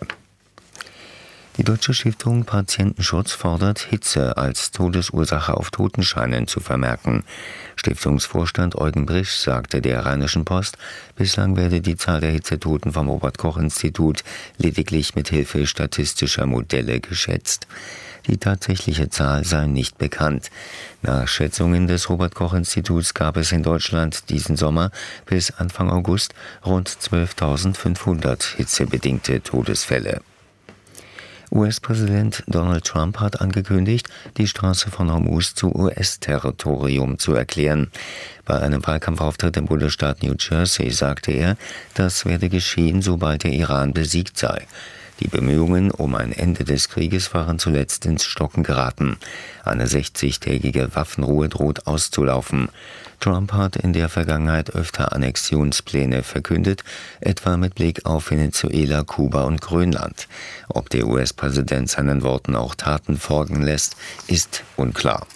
Die Deutsche Stiftung Patientenschutz fordert, Hitze als Todesursache auf Totenscheinen zu vermerken. Stiftungsvorstand Eugen Brisch sagte der Rheinischen Post, bislang werde die Zahl der Hitzetoten vom Robert-Koch-Institut lediglich mit Hilfe statistischer Modelle geschätzt. Die tatsächliche Zahl sei nicht bekannt. Nach Schätzungen des Robert-Koch-Instituts gab es in Deutschland diesen Sommer bis Anfang August rund 12.500 hitzebedingte Todesfälle. US-Präsident Donald Trump hat angekündigt, die Straße von Hormuz zu US-Territorium zu erklären. Bei einem Wahlkampfauftritt im Bundesstaat New Jersey sagte er, das werde geschehen, sobald der Iran besiegt sei. Die Bemühungen um ein Ende des Krieges waren zuletzt ins Stocken geraten. Eine 60-tägige Waffenruhe droht auszulaufen. Trump hat in der Vergangenheit öfter Annexionspläne verkündet, etwa mit Blick auf Venezuela, Kuba und Grönland. Ob der US-Präsident seinen Worten auch Taten folgen lässt, ist unklar.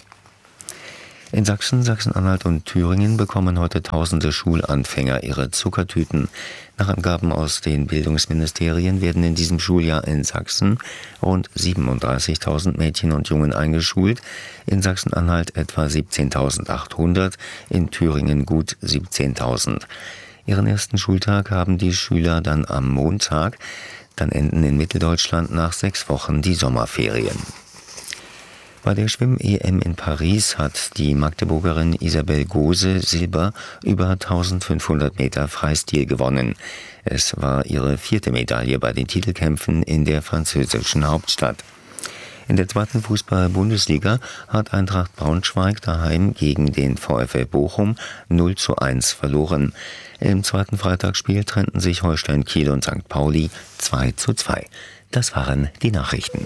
In Sachsen, Sachsen-Anhalt und Thüringen bekommen heute tausende Schulanfänger ihre Zuckertüten. Nach Angaben aus den Bildungsministerien werden in diesem Schuljahr in Sachsen rund 37.000 Mädchen und Jungen eingeschult, in Sachsen-Anhalt etwa 17.800, in Thüringen gut 17.000. Ihren ersten Schultag haben die Schüler dann am Montag, dann enden in Mitteldeutschland nach 6 Wochen die Sommerferien. Bei der Schwimm-EM in Paris hat die Magdeburgerin Isabel Gose Silber über 1500 Meter Freistil gewonnen. Es war ihre 4. Medaille bei den Titelkämpfen in der französischen Hauptstadt. In der 2. Fußball-Bundesliga hat Eintracht Braunschweig daheim gegen den VfL Bochum 0:1 verloren. Im 2. Freitagsspiel trennten sich Holstein Kiel und St. Pauli 2:2. Das waren die Nachrichten.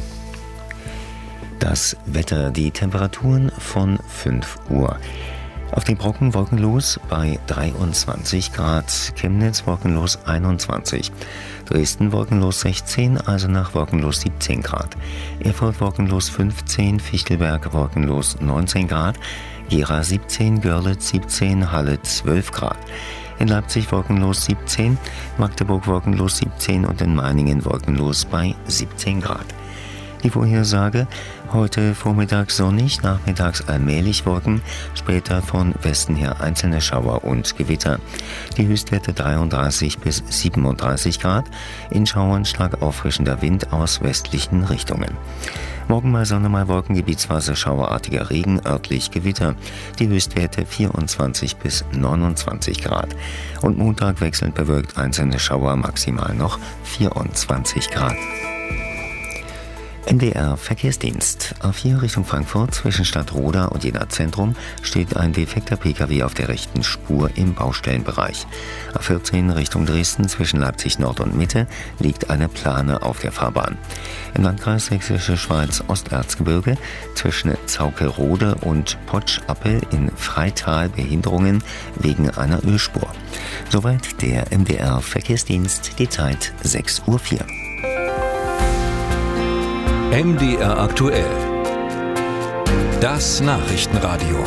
Das Wetter, die Temperaturen von 5 Uhr. Auf den Brocken wolkenlos bei 23 Grad, Chemnitz wolkenlos 21, Dresden wolkenlos 16, Eisenach wolkenlos 17 Grad, Erfurt wolkenlos 15, Fichtelberg wolkenlos 19 Grad, Gera 17, Görlitz 17, Halle 12 Grad. In Leipzig wolkenlos 17, Magdeburg wolkenlos 17 und in Meiningen wolkenlos bei 17 Grad. Die Vorhersage: heute vormittags sonnig, nachmittags allmählich Wolken, später von Westen her einzelne Schauer und Gewitter. Die Höchstwerte 33 bis 37 Grad, in Schauern stark auffrischender Wind aus westlichen Richtungen. Morgen mal Sonne, mal Wolken, gebietsweise schauerartiger Regen, örtlich Gewitter. Die Höchstwerte 24 bis 29 Grad. Und Montag wechselnd bewölkt einzelne Schauer, maximal noch 24 Grad. MDR Verkehrsdienst. A4 Richtung Frankfurt zwischen Stadtroda und Jena Zentrum steht ein defekter Pkw auf der rechten Spur im Baustellenbereich. A14 Richtung Dresden zwischen Leipzig Nord und Mitte liegt eine Plane auf der Fahrbahn. Im Landkreis Sächsische Schweiz Osterzgebirge zwischen Zaukerode und Potsch-Appel in Freital Behinderungen wegen einer Ölspur. Soweit der MDR Verkehrsdienst, die Zeit 6:04 Uhr. MDR aktuell. Das Nachrichtenradio.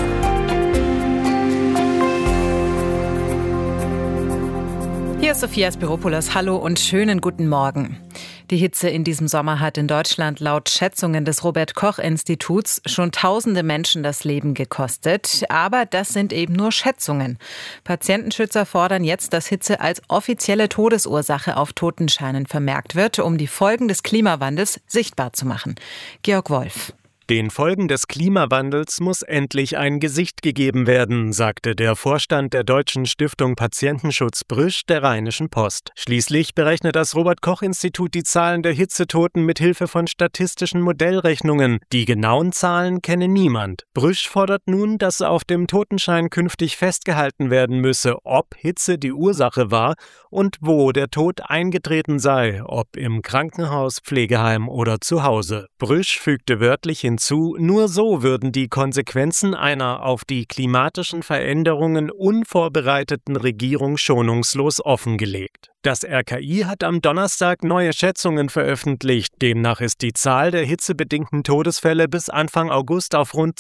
Hier ist Sophia Spiropoulos. Hallo und schönen guten Morgen. Die Hitze in diesem Sommer hat in Deutschland laut Schätzungen des Robert-Koch-Instituts schon tausende Menschen das Leben gekostet. Aber das sind eben nur Schätzungen. Patientenschützer fordern jetzt, dass Hitze als offizielle Todesursache auf Totenscheinen vermerkt wird, um die Folgen des Klimawandels sichtbar zu machen. Georg Wolf. Den Folgen des Klimawandels muss endlich ein Gesicht gegeben werden, sagte der Vorstand der Deutschen Stiftung Patientenschutz Brüsch der Rheinischen Post. Schließlich berechnet das Robert-Koch-Institut die Zahlen der Hitzetoten mit Hilfe von statistischen Modellrechnungen. Die genauen Zahlen kenne niemand. Brüsch fordert nun, dass auf dem Totenschein künftig festgehalten werden müsse, ob Hitze die Ursache war und wo der Tod eingetreten sei, ob im Krankenhaus, Pflegeheim oder zu Hause. Brüsch fügte wörtlich hinzu, nur so würden die Konsequenzen einer auf die klimatischen Veränderungen unvorbereiteten Regierung schonungslos offengelegt. Das RKI hat am Donnerstag neue Schätzungen veröffentlicht. Demnach ist die Zahl der hitzebedingten Todesfälle bis Anfang August auf rund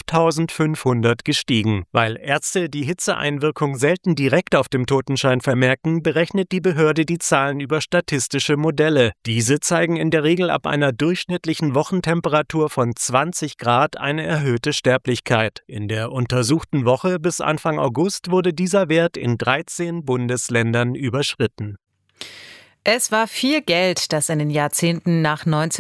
12.500 gestiegen. Weil Ärzte die Hitzeeinwirkung selten direkt auf dem Totenschein vermerken, berechnet die Behörde die Zahlen über statistische Modelle. Diese zeigen in der Regel ab einer durchschnittlichen Wochentemperatur von 20 Grad eine erhöhte Sterblichkeit. In der untersuchten Woche bis Anfang August wurde dieser Wert in 13 Bundesländern überschritten. Es war viel Geld, das in den Jahrzehnten nach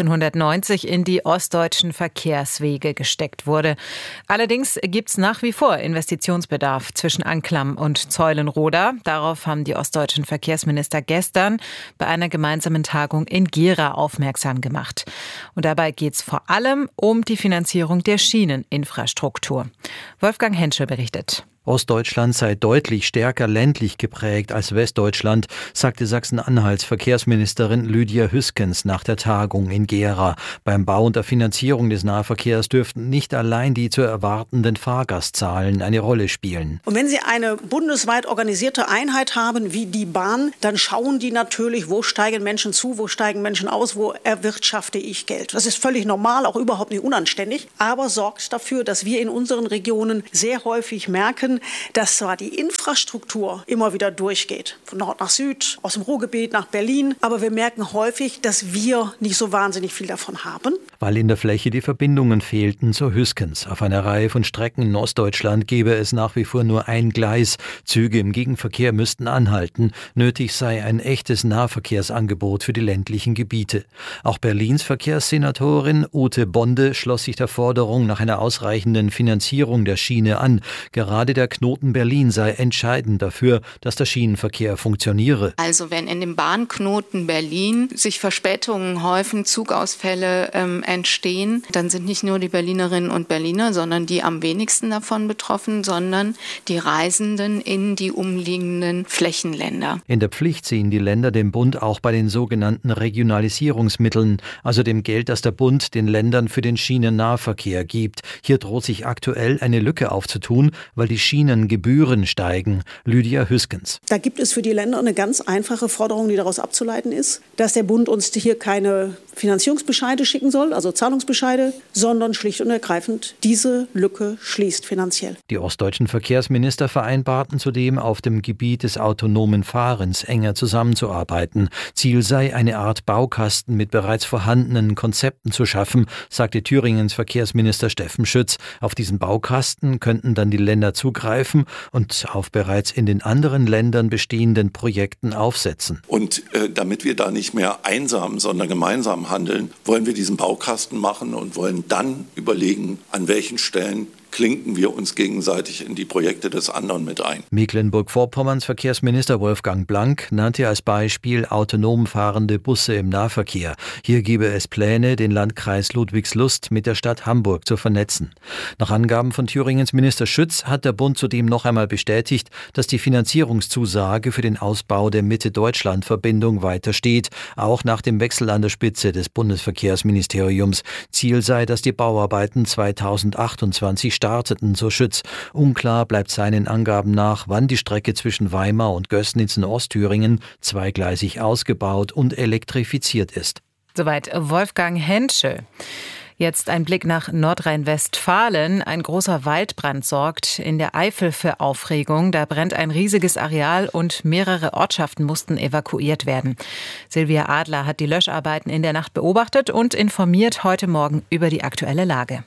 1990 in die ostdeutschen Verkehrswege gesteckt wurde. Allerdings gibt es nach wie vor Investitionsbedarf zwischen Anklam und Zeulenroda. Darauf haben die ostdeutschen Verkehrsminister gestern bei einer gemeinsamen Tagung in Gera aufmerksam gemacht. Und dabei geht es vor allem um die Finanzierung der Schieneninfrastruktur. Wolfgang Henschel berichtet. Ostdeutschland sei deutlich stärker ländlich geprägt als Westdeutschland, sagte Sachsen-Anhalts Verkehrsministerin Lydia Hüskens nach der Tagung in Gera. Beim Bau und der Finanzierung des Nahverkehrs dürften nicht allein die zu erwartenden Fahrgastzahlen eine Rolle spielen. Und wenn Sie eine bundesweit organisierte Einheit haben wie die Bahn, dann schauen die natürlich, wo steigen Menschen zu, wo steigen Menschen aus, wo erwirtschafte ich Geld. Das ist völlig normal, auch überhaupt nicht unanständig, aber sorgt dafür, dass wir in unseren Regionen sehr häufig merken, dass zwar die Infrastruktur immer wieder durchgeht, von Nord nach Süd, aus dem Ruhrgebiet nach Berlin, aber wir merken häufig, dass wir nicht so wahnsinnig viel davon haben. Weil in der Fläche die Verbindungen fehlten, so Hüskens. Auf einer Reihe von Strecken in Ostdeutschland gäbe es nach wie vor nur ein Gleis. Züge im Gegenverkehr müssten anhalten. Nötig sei ein echtes Nahverkehrsangebot für die ländlichen Gebiete. Auch Berlins Verkehrssenatorin Ute Bonde schloss sich der Forderung nach einer ausreichenden Finanzierung der Schiene an. Gerade der Knoten Berlin sei entscheidend dafür, dass der Schienenverkehr funktioniere. Also wenn in dem Bahnknoten Berlin sich Verspätungen häufen, Zugausfälle entstehen, dann sind nicht nur die Berlinerinnen und Berliner, sondern die am wenigsten davon betroffen, sondern die Reisenden in die umliegenden Flächenländer. In der Pflicht sehen die Länder den Bund auch bei den sogenannten Regionalisierungsmitteln, also dem Geld, das der Bund den Ländern für den Schienennahverkehr gibt. Hier droht sich aktuell eine Lücke aufzutun, weil die Schienengebühren steigen. Lydia Hüskens. Da gibt es für die Länder eine ganz einfache Forderung, die daraus abzuleiten ist, dass der Bund uns hier keine Finanzierungsbescheide schicken soll, also Zahlungsbescheide, sondern schlicht und ergreifend diese Lücke schließt finanziell. Die ostdeutschen Verkehrsminister vereinbarten zudem, auf dem Gebiet des autonomen Fahrens enger zusammenzuarbeiten. Ziel sei, eine Art Baukasten mit bereits vorhandenen Konzepten zu schaffen, sagte Thüringens Verkehrsminister Steffen Schütz. Auf diesen Baukasten könnten dann die Länder zugreifen und auf bereits in den anderen Ländern bestehenden Projekten aufsetzen. Und damit wir da nicht mehr einsam, sondern gemeinsam handeln, wollen wir diesen Baukasten machen und wollen dann überlegen, an welchen Stellen klinken wir uns gegenseitig in die Projekte des anderen mit ein. Mecklenburg-Vorpommerns Verkehrsminister Wolfgang Blank nannte als Beispiel autonom fahrende Busse im Nahverkehr. Hier gebe es Pläne, den Landkreis Ludwigslust mit der Stadt Hamburg zu vernetzen. Nach Angaben von Thüringens Minister Schütz hat der Bund zudem noch einmal bestätigt, dass die Finanzierungszusage für den Ausbau der Mitte-Deutschland-Verbindung weiter steht, auch nach dem Wechsel an der Spitze des Bundesverkehrsministeriums. Ziel sei, dass die Bauarbeiten 2028 starteten, so Schütz. Unklar bleibt seinen Angaben nach, wann die Strecke zwischen Weimar und Gößnitz in Ostthüringen zweigleisig ausgebaut und elektrifiziert ist. Soweit Wolfgang Henschel. Jetzt ein Blick nach Nordrhein-Westfalen. Ein großer Waldbrand sorgt in der Eifel für Aufregung. Da brennt ein riesiges Areal und mehrere Ortschaften mussten evakuiert werden. Silvia Adler hat die Löscharbeiten in der Nacht beobachtet und informiert heute Morgen über die aktuelle Lage.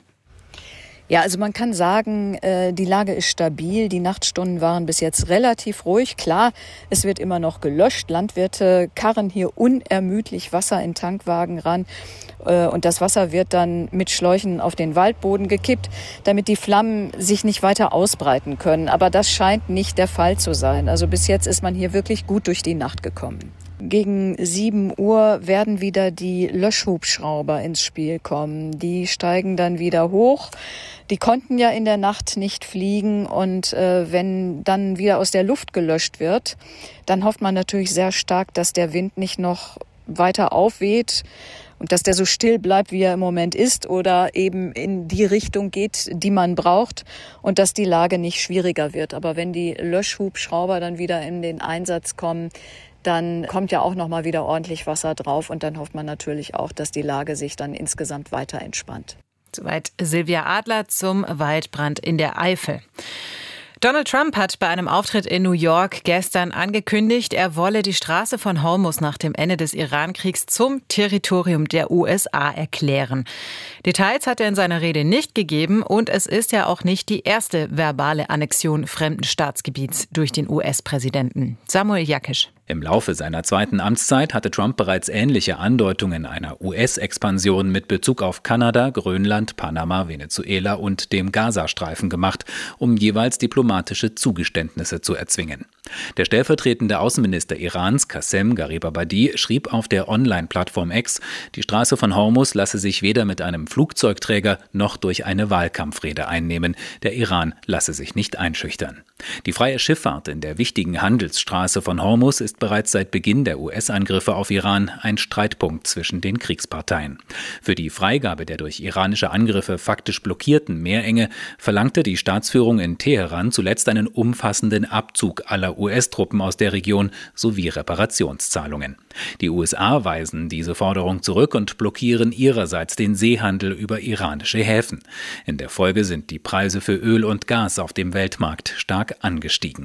Ja, also man kann sagen, die Lage ist stabil. Die Nachtstunden waren bis jetzt relativ ruhig. Klar, es wird immer noch gelöscht. Landwirte karren hier unermüdlich Wasser in Tankwagen ran. Und das Wasser wird dann mit Schläuchen auf den Waldboden gekippt, damit die Flammen sich nicht weiter ausbreiten können. Aber das scheint nicht der Fall zu sein. Also bis jetzt ist man hier wirklich gut durch die Nacht gekommen. Gegen 7 Uhr werden wieder die Löschhubschrauber ins Spiel kommen. Die steigen dann wieder hoch. Die konnten ja in der Nacht nicht fliegen und wenn dann wieder aus der Luft gelöscht wird, dann hofft man natürlich sehr stark, dass der Wind nicht noch weiter aufweht und dass der so still bleibt, wie er im Moment ist oder eben in die Richtung geht, die man braucht und dass die Lage nicht schwieriger wird. Aber wenn die Löschhubschrauber dann wieder in den Einsatz kommen, dann kommt ja auch noch mal wieder ordentlich Wasser drauf und dann hofft man natürlich auch, dass die Lage sich dann insgesamt weiter entspannt. Soweit Silvia Adler zum Waldbrand in der Eifel. Donald Trump hat bei einem Auftritt in New York gestern angekündigt, er wolle die Straße von Hormuz nach dem Ende des Irankriegs zum Territorium der USA erklären. Details hat er in seiner Rede nicht gegeben und es ist ja auch nicht die erste verbale Annexion fremden Staatsgebiets durch den US-Präsidenten. Samuel Jakisch. Im Laufe seiner zweiten Amtszeit hatte Trump bereits ähnliche Andeutungen einer US-Expansion mit Bezug auf Kanada, Grönland, Panama, Venezuela und dem Gazastreifen gemacht, um jeweils diplomatische Zugeständnisse zu erzwingen. Der stellvertretende Außenminister Irans, Qassem Garibabadi, schrieb auf der Online-Plattform X, die Straße von Hormuz lasse sich weder mit einem Flugzeugträger noch durch eine Wahlkampfrede einnehmen. Der Iran lasse sich nicht einschüchtern. Die freie Schifffahrt in der wichtigen Handelsstraße von Hormuz ist bereits seit Beginn der US-Angriffe auf Iran ein Streitpunkt zwischen den Kriegsparteien. Für die Freigabe der durch iranische Angriffe faktisch blockierten Meerenge verlangte die Staatsführung in Teheran zuletzt einen umfassenden Abzug aller US-Truppen aus der Region sowie Reparationszahlungen. Die USA weisen diese Forderung zurück und blockieren ihrerseits den Seehandel über iranische Häfen. In der Folge sind die Preise für Öl und Gas auf dem Weltmarkt stark angestiegen.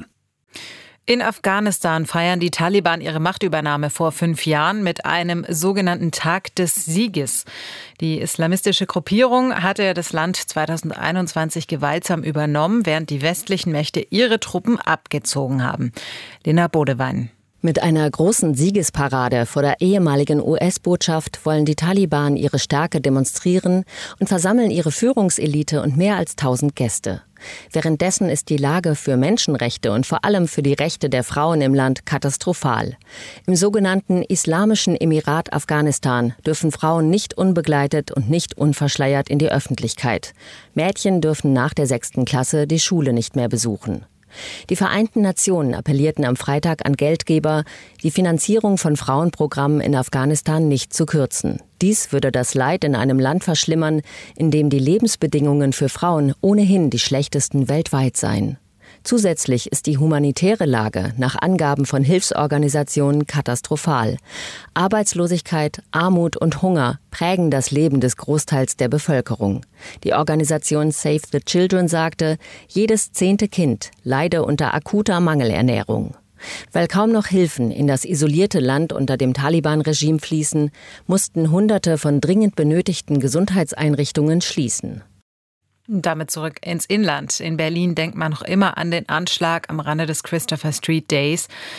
In Afghanistan feiern die Taliban ihre Machtübernahme vor 5 Jahren mit einem sogenannten Tag des Sieges. Die islamistische Gruppierung hatte das Land 2021 gewaltsam übernommen, während die westlichen Mächte ihre Truppen abgezogen haben. Lena Bodewein. Mit einer großen Siegesparade vor der ehemaligen US-Botschaft wollen die Taliban ihre Stärke demonstrieren und versammeln ihre Führungselite und mehr als 1000 Gäste. Währenddessen ist die Lage für Menschenrechte und vor allem für die Rechte der Frauen im Land katastrophal. Im sogenannten Islamischen Emirat Afghanistan dürfen Frauen nicht unbegleitet und nicht unverschleiert in die Öffentlichkeit. Mädchen dürfen nach der 6. Klasse die Schule nicht mehr besuchen. Die Vereinten Nationen appellierten am Freitag an Geldgeber, die Finanzierung von Frauenprogrammen in Afghanistan nicht zu kürzen. Dies würde das Leid in einem Land verschlimmern, in dem die Lebensbedingungen für Frauen ohnehin die schlechtesten weltweit seien. Zusätzlich ist die humanitäre Lage nach Angaben von Hilfsorganisationen katastrophal. Arbeitslosigkeit, Armut und Hunger prägen das Leben des Großteils der Bevölkerung. Die Organisation Save the Children sagte, jedes 10. Kind leide unter akuter Mangelernährung. Weil kaum noch Hilfen in das isolierte Land unter dem Taliban-Regime fließen, mussten Hunderte von dringend benötigten Gesundheitseinrichtungen schließen. Damit zurück ins Inland. In Berlin denkt man noch immer an den Anschlag am Rande des Christopher Street Days.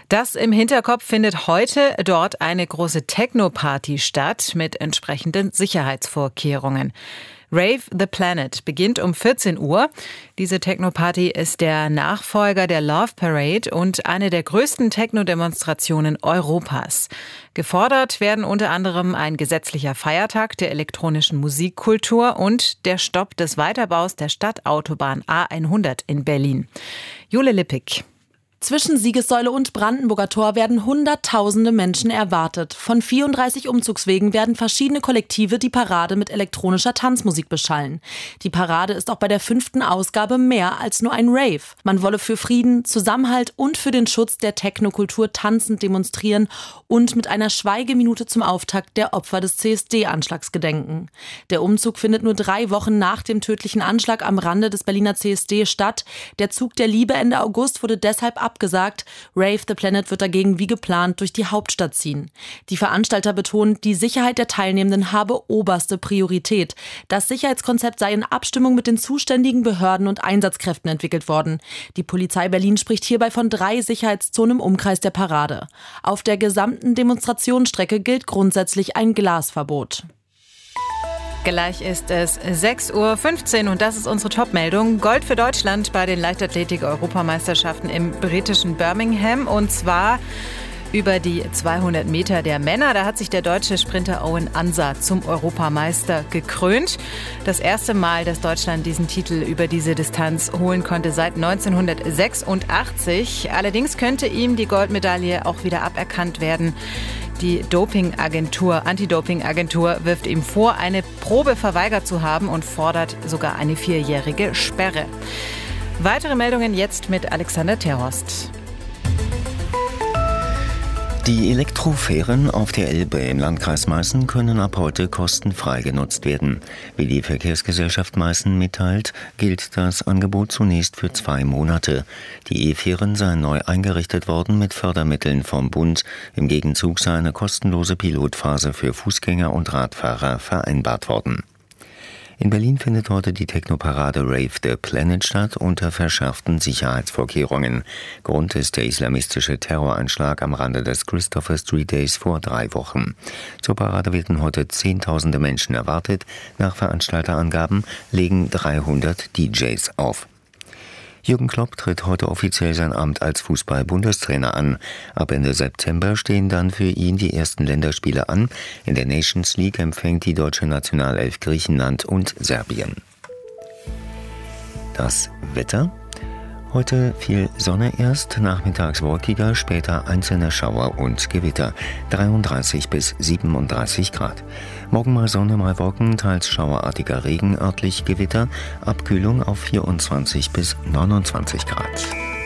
Das im Hinterkopf findet heute dort eine große Techno-Party statt mit entsprechenden Sicherheitsvorkehrungen. Rave the Planet beginnt um 14 Uhr. Diese Techno-Party ist der Nachfolger der Love Parade und eine der größten Techno-Demonstrationen Europas. Gefordert werden unter anderem ein gesetzlicher Feiertag der elektronischen Musikkultur und der Stopp des Weiterbaus der Stadtautobahn A100 in Berlin. Jule Lippig. Zwischen Siegessäule und Brandenburger Tor werden Hunderttausende Menschen erwartet. Von 34 Umzugswegen werden verschiedene Kollektive die Parade mit elektronischer Tanzmusik beschallen. Die Parade ist auch bei der 5. Ausgabe mehr als nur ein Rave. Man wolle für Frieden, Zusammenhalt und für den Schutz der Technokultur tanzend demonstrieren und mit einer Schweigeminute zum Auftakt der Opfer des CSD-Anschlags gedenken. Der Umzug findet nur 3 Wochen nach dem tödlichen Anschlag am Rande des Berliner CSD statt. Der Zug der Liebe Ende August wurde deshalb abgesagt. Rave the Planet wird dagegen wie geplant durch die Hauptstadt ziehen. Die Veranstalter betonen, die Sicherheit der Teilnehmenden habe oberste Priorität. Das Sicherheitskonzept sei in Abstimmung mit den zuständigen Behörden und Einsatzkräften entwickelt worden. Die Polizei Berlin spricht hierbei von 3 Sicherheitszonen im Umkreis der Parade. Auf der gesamten Demonstrationsstrecke gilt grundsätzlich ein Glasverbot. Gleich ist es 6:15 Uhr und das ist unsere Top-Meldung. Gold für Deutschland bei den Leichtathletik-Europameisterschaften im britischen Birmingham und zwar über die 200 Meter der Männer. Da hat sich der deutsche Sprinter Owen Ansa zum Europameister gekrönt. Das erste Mal, dass Deutschland diesen Titel über diese Distanz holen konnte seit 1986. Allerdings könnte ihm die Goldmedaille auch wieder aberkannt werden. Die Antidoping-Agentur wirft ihm vor, eine Probe verweigert zu haben und fordert sogar eine 4-jährige Sperre. Weitere Meldungen jetzt mit Alexander Terhorst. Die Elektrofähren auf der Elbe im Landkreis Meißen können ab heute kostenfrei genutzt werden. Wie die Verkehrsgesellschaft Meißen mitteilt, gilt das Angebot zunächst für 2 Monate. Die E-Fähren seien neu eingerichtet worden mit Fördermitteln vom Bund. Im Gegenzug sei eine kostenlose Pilotphase für Fußgänger und Radfahrer vereinbart worden. In Berlin findet heute die Technoparade Rave the Planet statt unter verschärften Sicherheitsvorkehrungen. Grund ist der islamistische Terroranschlag am Rande des Christopher Street Days vor 3 Wochen. Zur Parade werden heute Zehntausende Menschen erwartet. Nach Veranstalterangaben legen 300 DJs auf. Jürgen Klopp tritt heute offiziell sein Amt als Fußball-Bundestrainer an. Ab Ende September stehen dann für ihn die ersten Länderspiele an. In der Nations League empfängt die deutsche Nationalelf Griechenland und Serbien. Das Wetter? Heute viel Sonne erst, nachmittags wolkiger, später einzelne Schauer und Gewitter. 33 bis 37 Grad. Morgen mal Sonne, mal Wolken, teils schauerartiger Regen, örtlich Gewitter. Abkühlung auf 24 bis 29 Grad.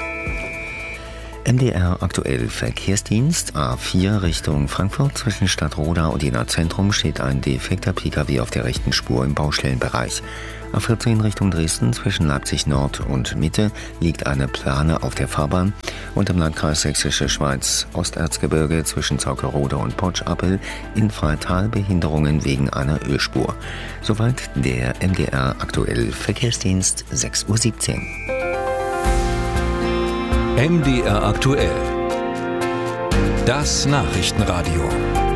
MDR aktuell Verkehrsdienst A4 Richtung Frankfurt. Zwischen Stadtroda und Jena Zentrum steht ein defekter Pkw auf der rechten Spur im Baustellenbereich. A14 Richtung Dresden zwischen Leipzig Nord und Mitte liegt eine Plane auf der Fahrbahn und im Landkreis Sächsische Schweiz Osterzgebirge zwischen Zaukerode und Potsch-Appel in Freital Behinderungen wegen einer Ölspur. Soweit der MDR aktuell Verkehrsdienst 6:17 Uhr. MDR aktuell. Das Nachrichtenradio.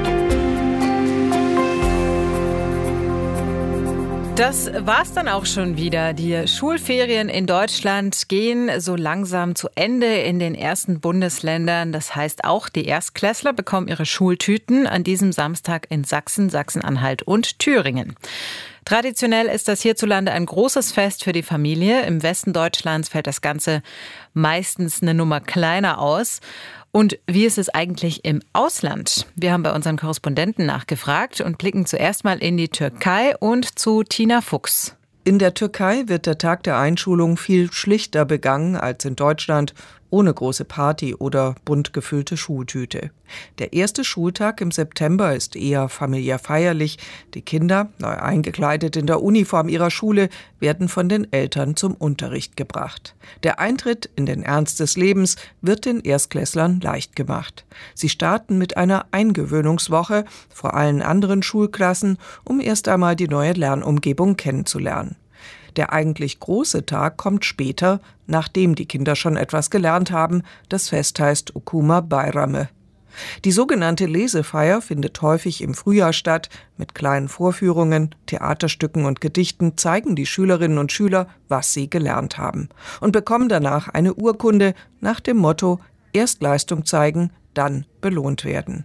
Das war's dann auch schon wieder. Die Schulferien in Deutschland gehen so langsam zu Ende in den ersten Bundesländern. Das heißt, auch die Erstklässler bekommen ihre Schultüten an diesem Samstag in Sachsen, Sachsen-Anhalt und Thüringen. Traditionell ist das hierzulande ein großes Fest für die Familie. Im Westen Deutschlands fällt das Ganze meistens eine Nummer kleiner aus. Und wie ist es eigentlich im Ausland? Wir haben bei unseren Korrespondenten nachgefragt und blicken zuerst mal in die Türkei und zu Tina Fuchs. In der Türkei wird der Tag der Einschulung viel schlichter begangen als in Deutschland, ohne große Party oder bunt gefüllte Schultüte. Der erste Schultag im September ist eher familiär feierlich. Die Kinder, neu eingekleidet in der Uniform ihrer Schule, werden von den Eltern zum Unterricht gebracht. Der Eintritt in den Ernst des Lebens wird den Erstklässlern leicht gemacht. Sie starten mit einer Eingewöhnungswoche vor allen anderen Schulklassen, um erst einmal die neue Lernumgebung kennenzulernen. Der eigentlich große Tag kommt später, nachdem die Kinder schon etwas gelernt haben. Das Fest heißt Okuma Bayrame. Die sogenannte Lesefeier findet häufig im Frühjahr statt. Mit kleinen Vorführungen, Theaterstücken und Gedichten zeigen die Schülerinnen und Schüler, was sie gelernt haben. Und bekommen danach eine Urkunde nach dem Motto: erst Leistung zeigen, dann belohnt werden.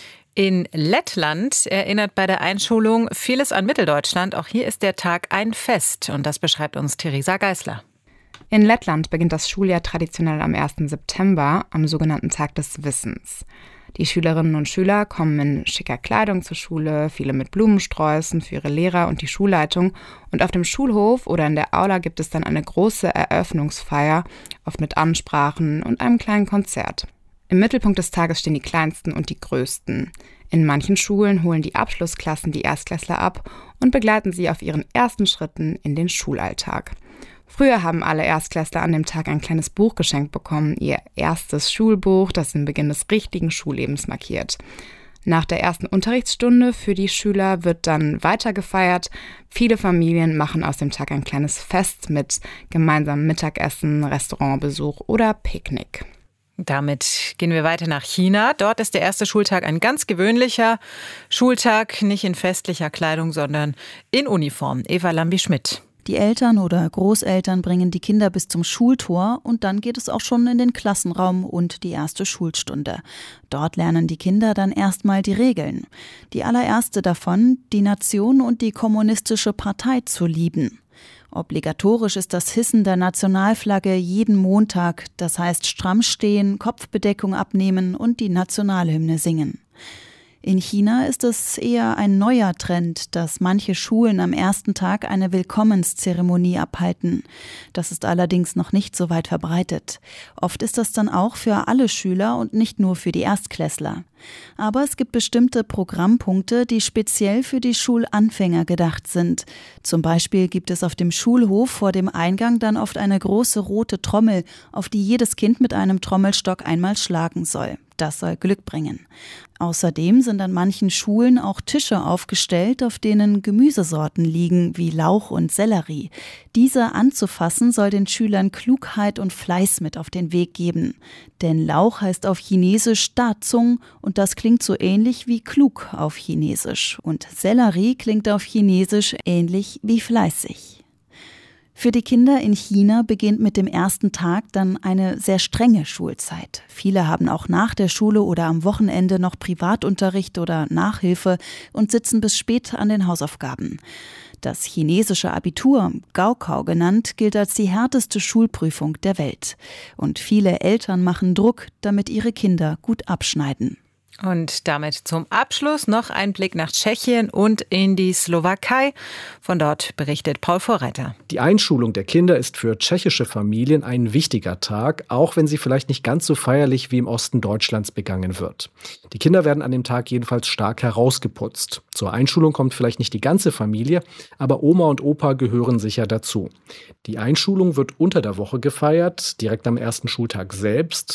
In Lettland erinnert bei der Einschulung vieles an Mitteldeutschland. Auch hier ist der Tag ein Fest. Und das beschreibt uns Theresa Geisler. In Lettland beginnt das Schuljahr traditionell am 1. September, am sogenannten Tag des Wissens. Die Schülerinnen und Schüler kommen in schicker Kleidung zur Schule, viele mit Blumensträußen für ihre Lehrer und die Schulleitung. Und auf dem Schulhof oder in der Aula gibt es dann eine große Eröffnungsfeier, oft mit Ansprachen und einem kleinen Konzert. Im Mittelpunkt des Tages stehen die Kleinsten und die Größten. In manchen Schulen holen die Abschlussklassen die Erstklässler ab und begleiten sie auf ihren ersten Schritten in den Schulalltag. Früher haben alle Erstklässler an dem Tag ein kleines Buch geschenkt bekommen, ihr erstes Schulbuch, das den Beginn des richtigen Schullebens markiert. Nach der ersten Unterrichtsstunde für die Schüler wird dann weiter gefeiert. Viele Familien machen aus dem Tag ein kleines Fest mit gemeinsamem Mittagessen, Restaurantbesuch oder Picknick. Damit gehen wir weiter nach China. Dort ist der erste Schultag ein ganz gewöhnlicher Schultag, nicht in festlicher Kleidung, sondern in Uniform. Eva Lambi-Schmidt. Die Eltern oder Großeltern bringen die Kinder bis zum Schultor und dann geht es auch schon in den Klassenraum und die erste Schulstunde. Dort lernen die Kinder dann erstmal die Regeln. Die allererste davon, die Nation und die kommunistische Partei zu lieben. Obligatorisch ist das Hissen der Nationalflagge jeden Montag, das heißt stramm stehen, Kopfbedeckung abnehmen und die Nationalhymne singen. In China ist es eher ein neuer Trend, dass manche Schulen am ersten Tag eine Willkommenszeremonie abhalten. Das ist allerdings noch nicht so weit verbreitet. Oft ist das dann auch für alle Schüler und nicht nur für die Erstklässler. Aber es gibt bestimmte Programmpunkte, die speziell für die Schulanfänger gedacht sind. Zum Beispiel gibt es auf dem Schulhof vor dem Eingang dann oft eine große rote Trommel, auf die jedes Kind mit einem Trommelstock einmal schlagen soll. Das soll Glück bringen. Außerdem sind an manchen Schulen auch Tische aufgestellt, auf denen Gemüsesorten liegen, wie Lauch und Sellerie. Diese anzufassen soll den Schülern Klugheit und Fleiß mit auf den Weg geben. Denn Lauch heißt auf Chinesisch Dazung und das klingt so ähnlich wie klug auf Chinesisch. Und Sellerie klingt auf Chinesisch ähnlich wie fleißig. Für die Kinder in China beginnt mit dem ersten Tag dann eine sehr strenge Schulzeit. Viele haben auch nach der Schule oder am Wochenende noch Privatunterricht oder Nachhilfe und sitzen bis spät an den Hausaufgaben. Das chinesische Abitur, Gaokao genannt, gilt als die härteste Schulprüfung der Welt. Und viele Eltern machen Druck, damit ihre Kinder gut abschneiden. Und damit zum Abschluss noch ein Blick nach Tschechien und in die Slowakei. Von dort berichtet Paul Vorreiter. Die Einschulung der Kinder ist für tschechische Familien ein wichtiger Tag, auch wenn sie vielleicht nicht ganz so feierlich wie im Osten Deutschlands begangen wird. Die Kinder werden an dem Tag jedenfalls stark herausgeputzt. Zur Einschulung kommt vielleicht nicht die ganze Familie, aber Oma und Opa gehören sicher dazu. Die Einschulung wird unter der Woche gefeiert, direkt am ersten Schultag selbst.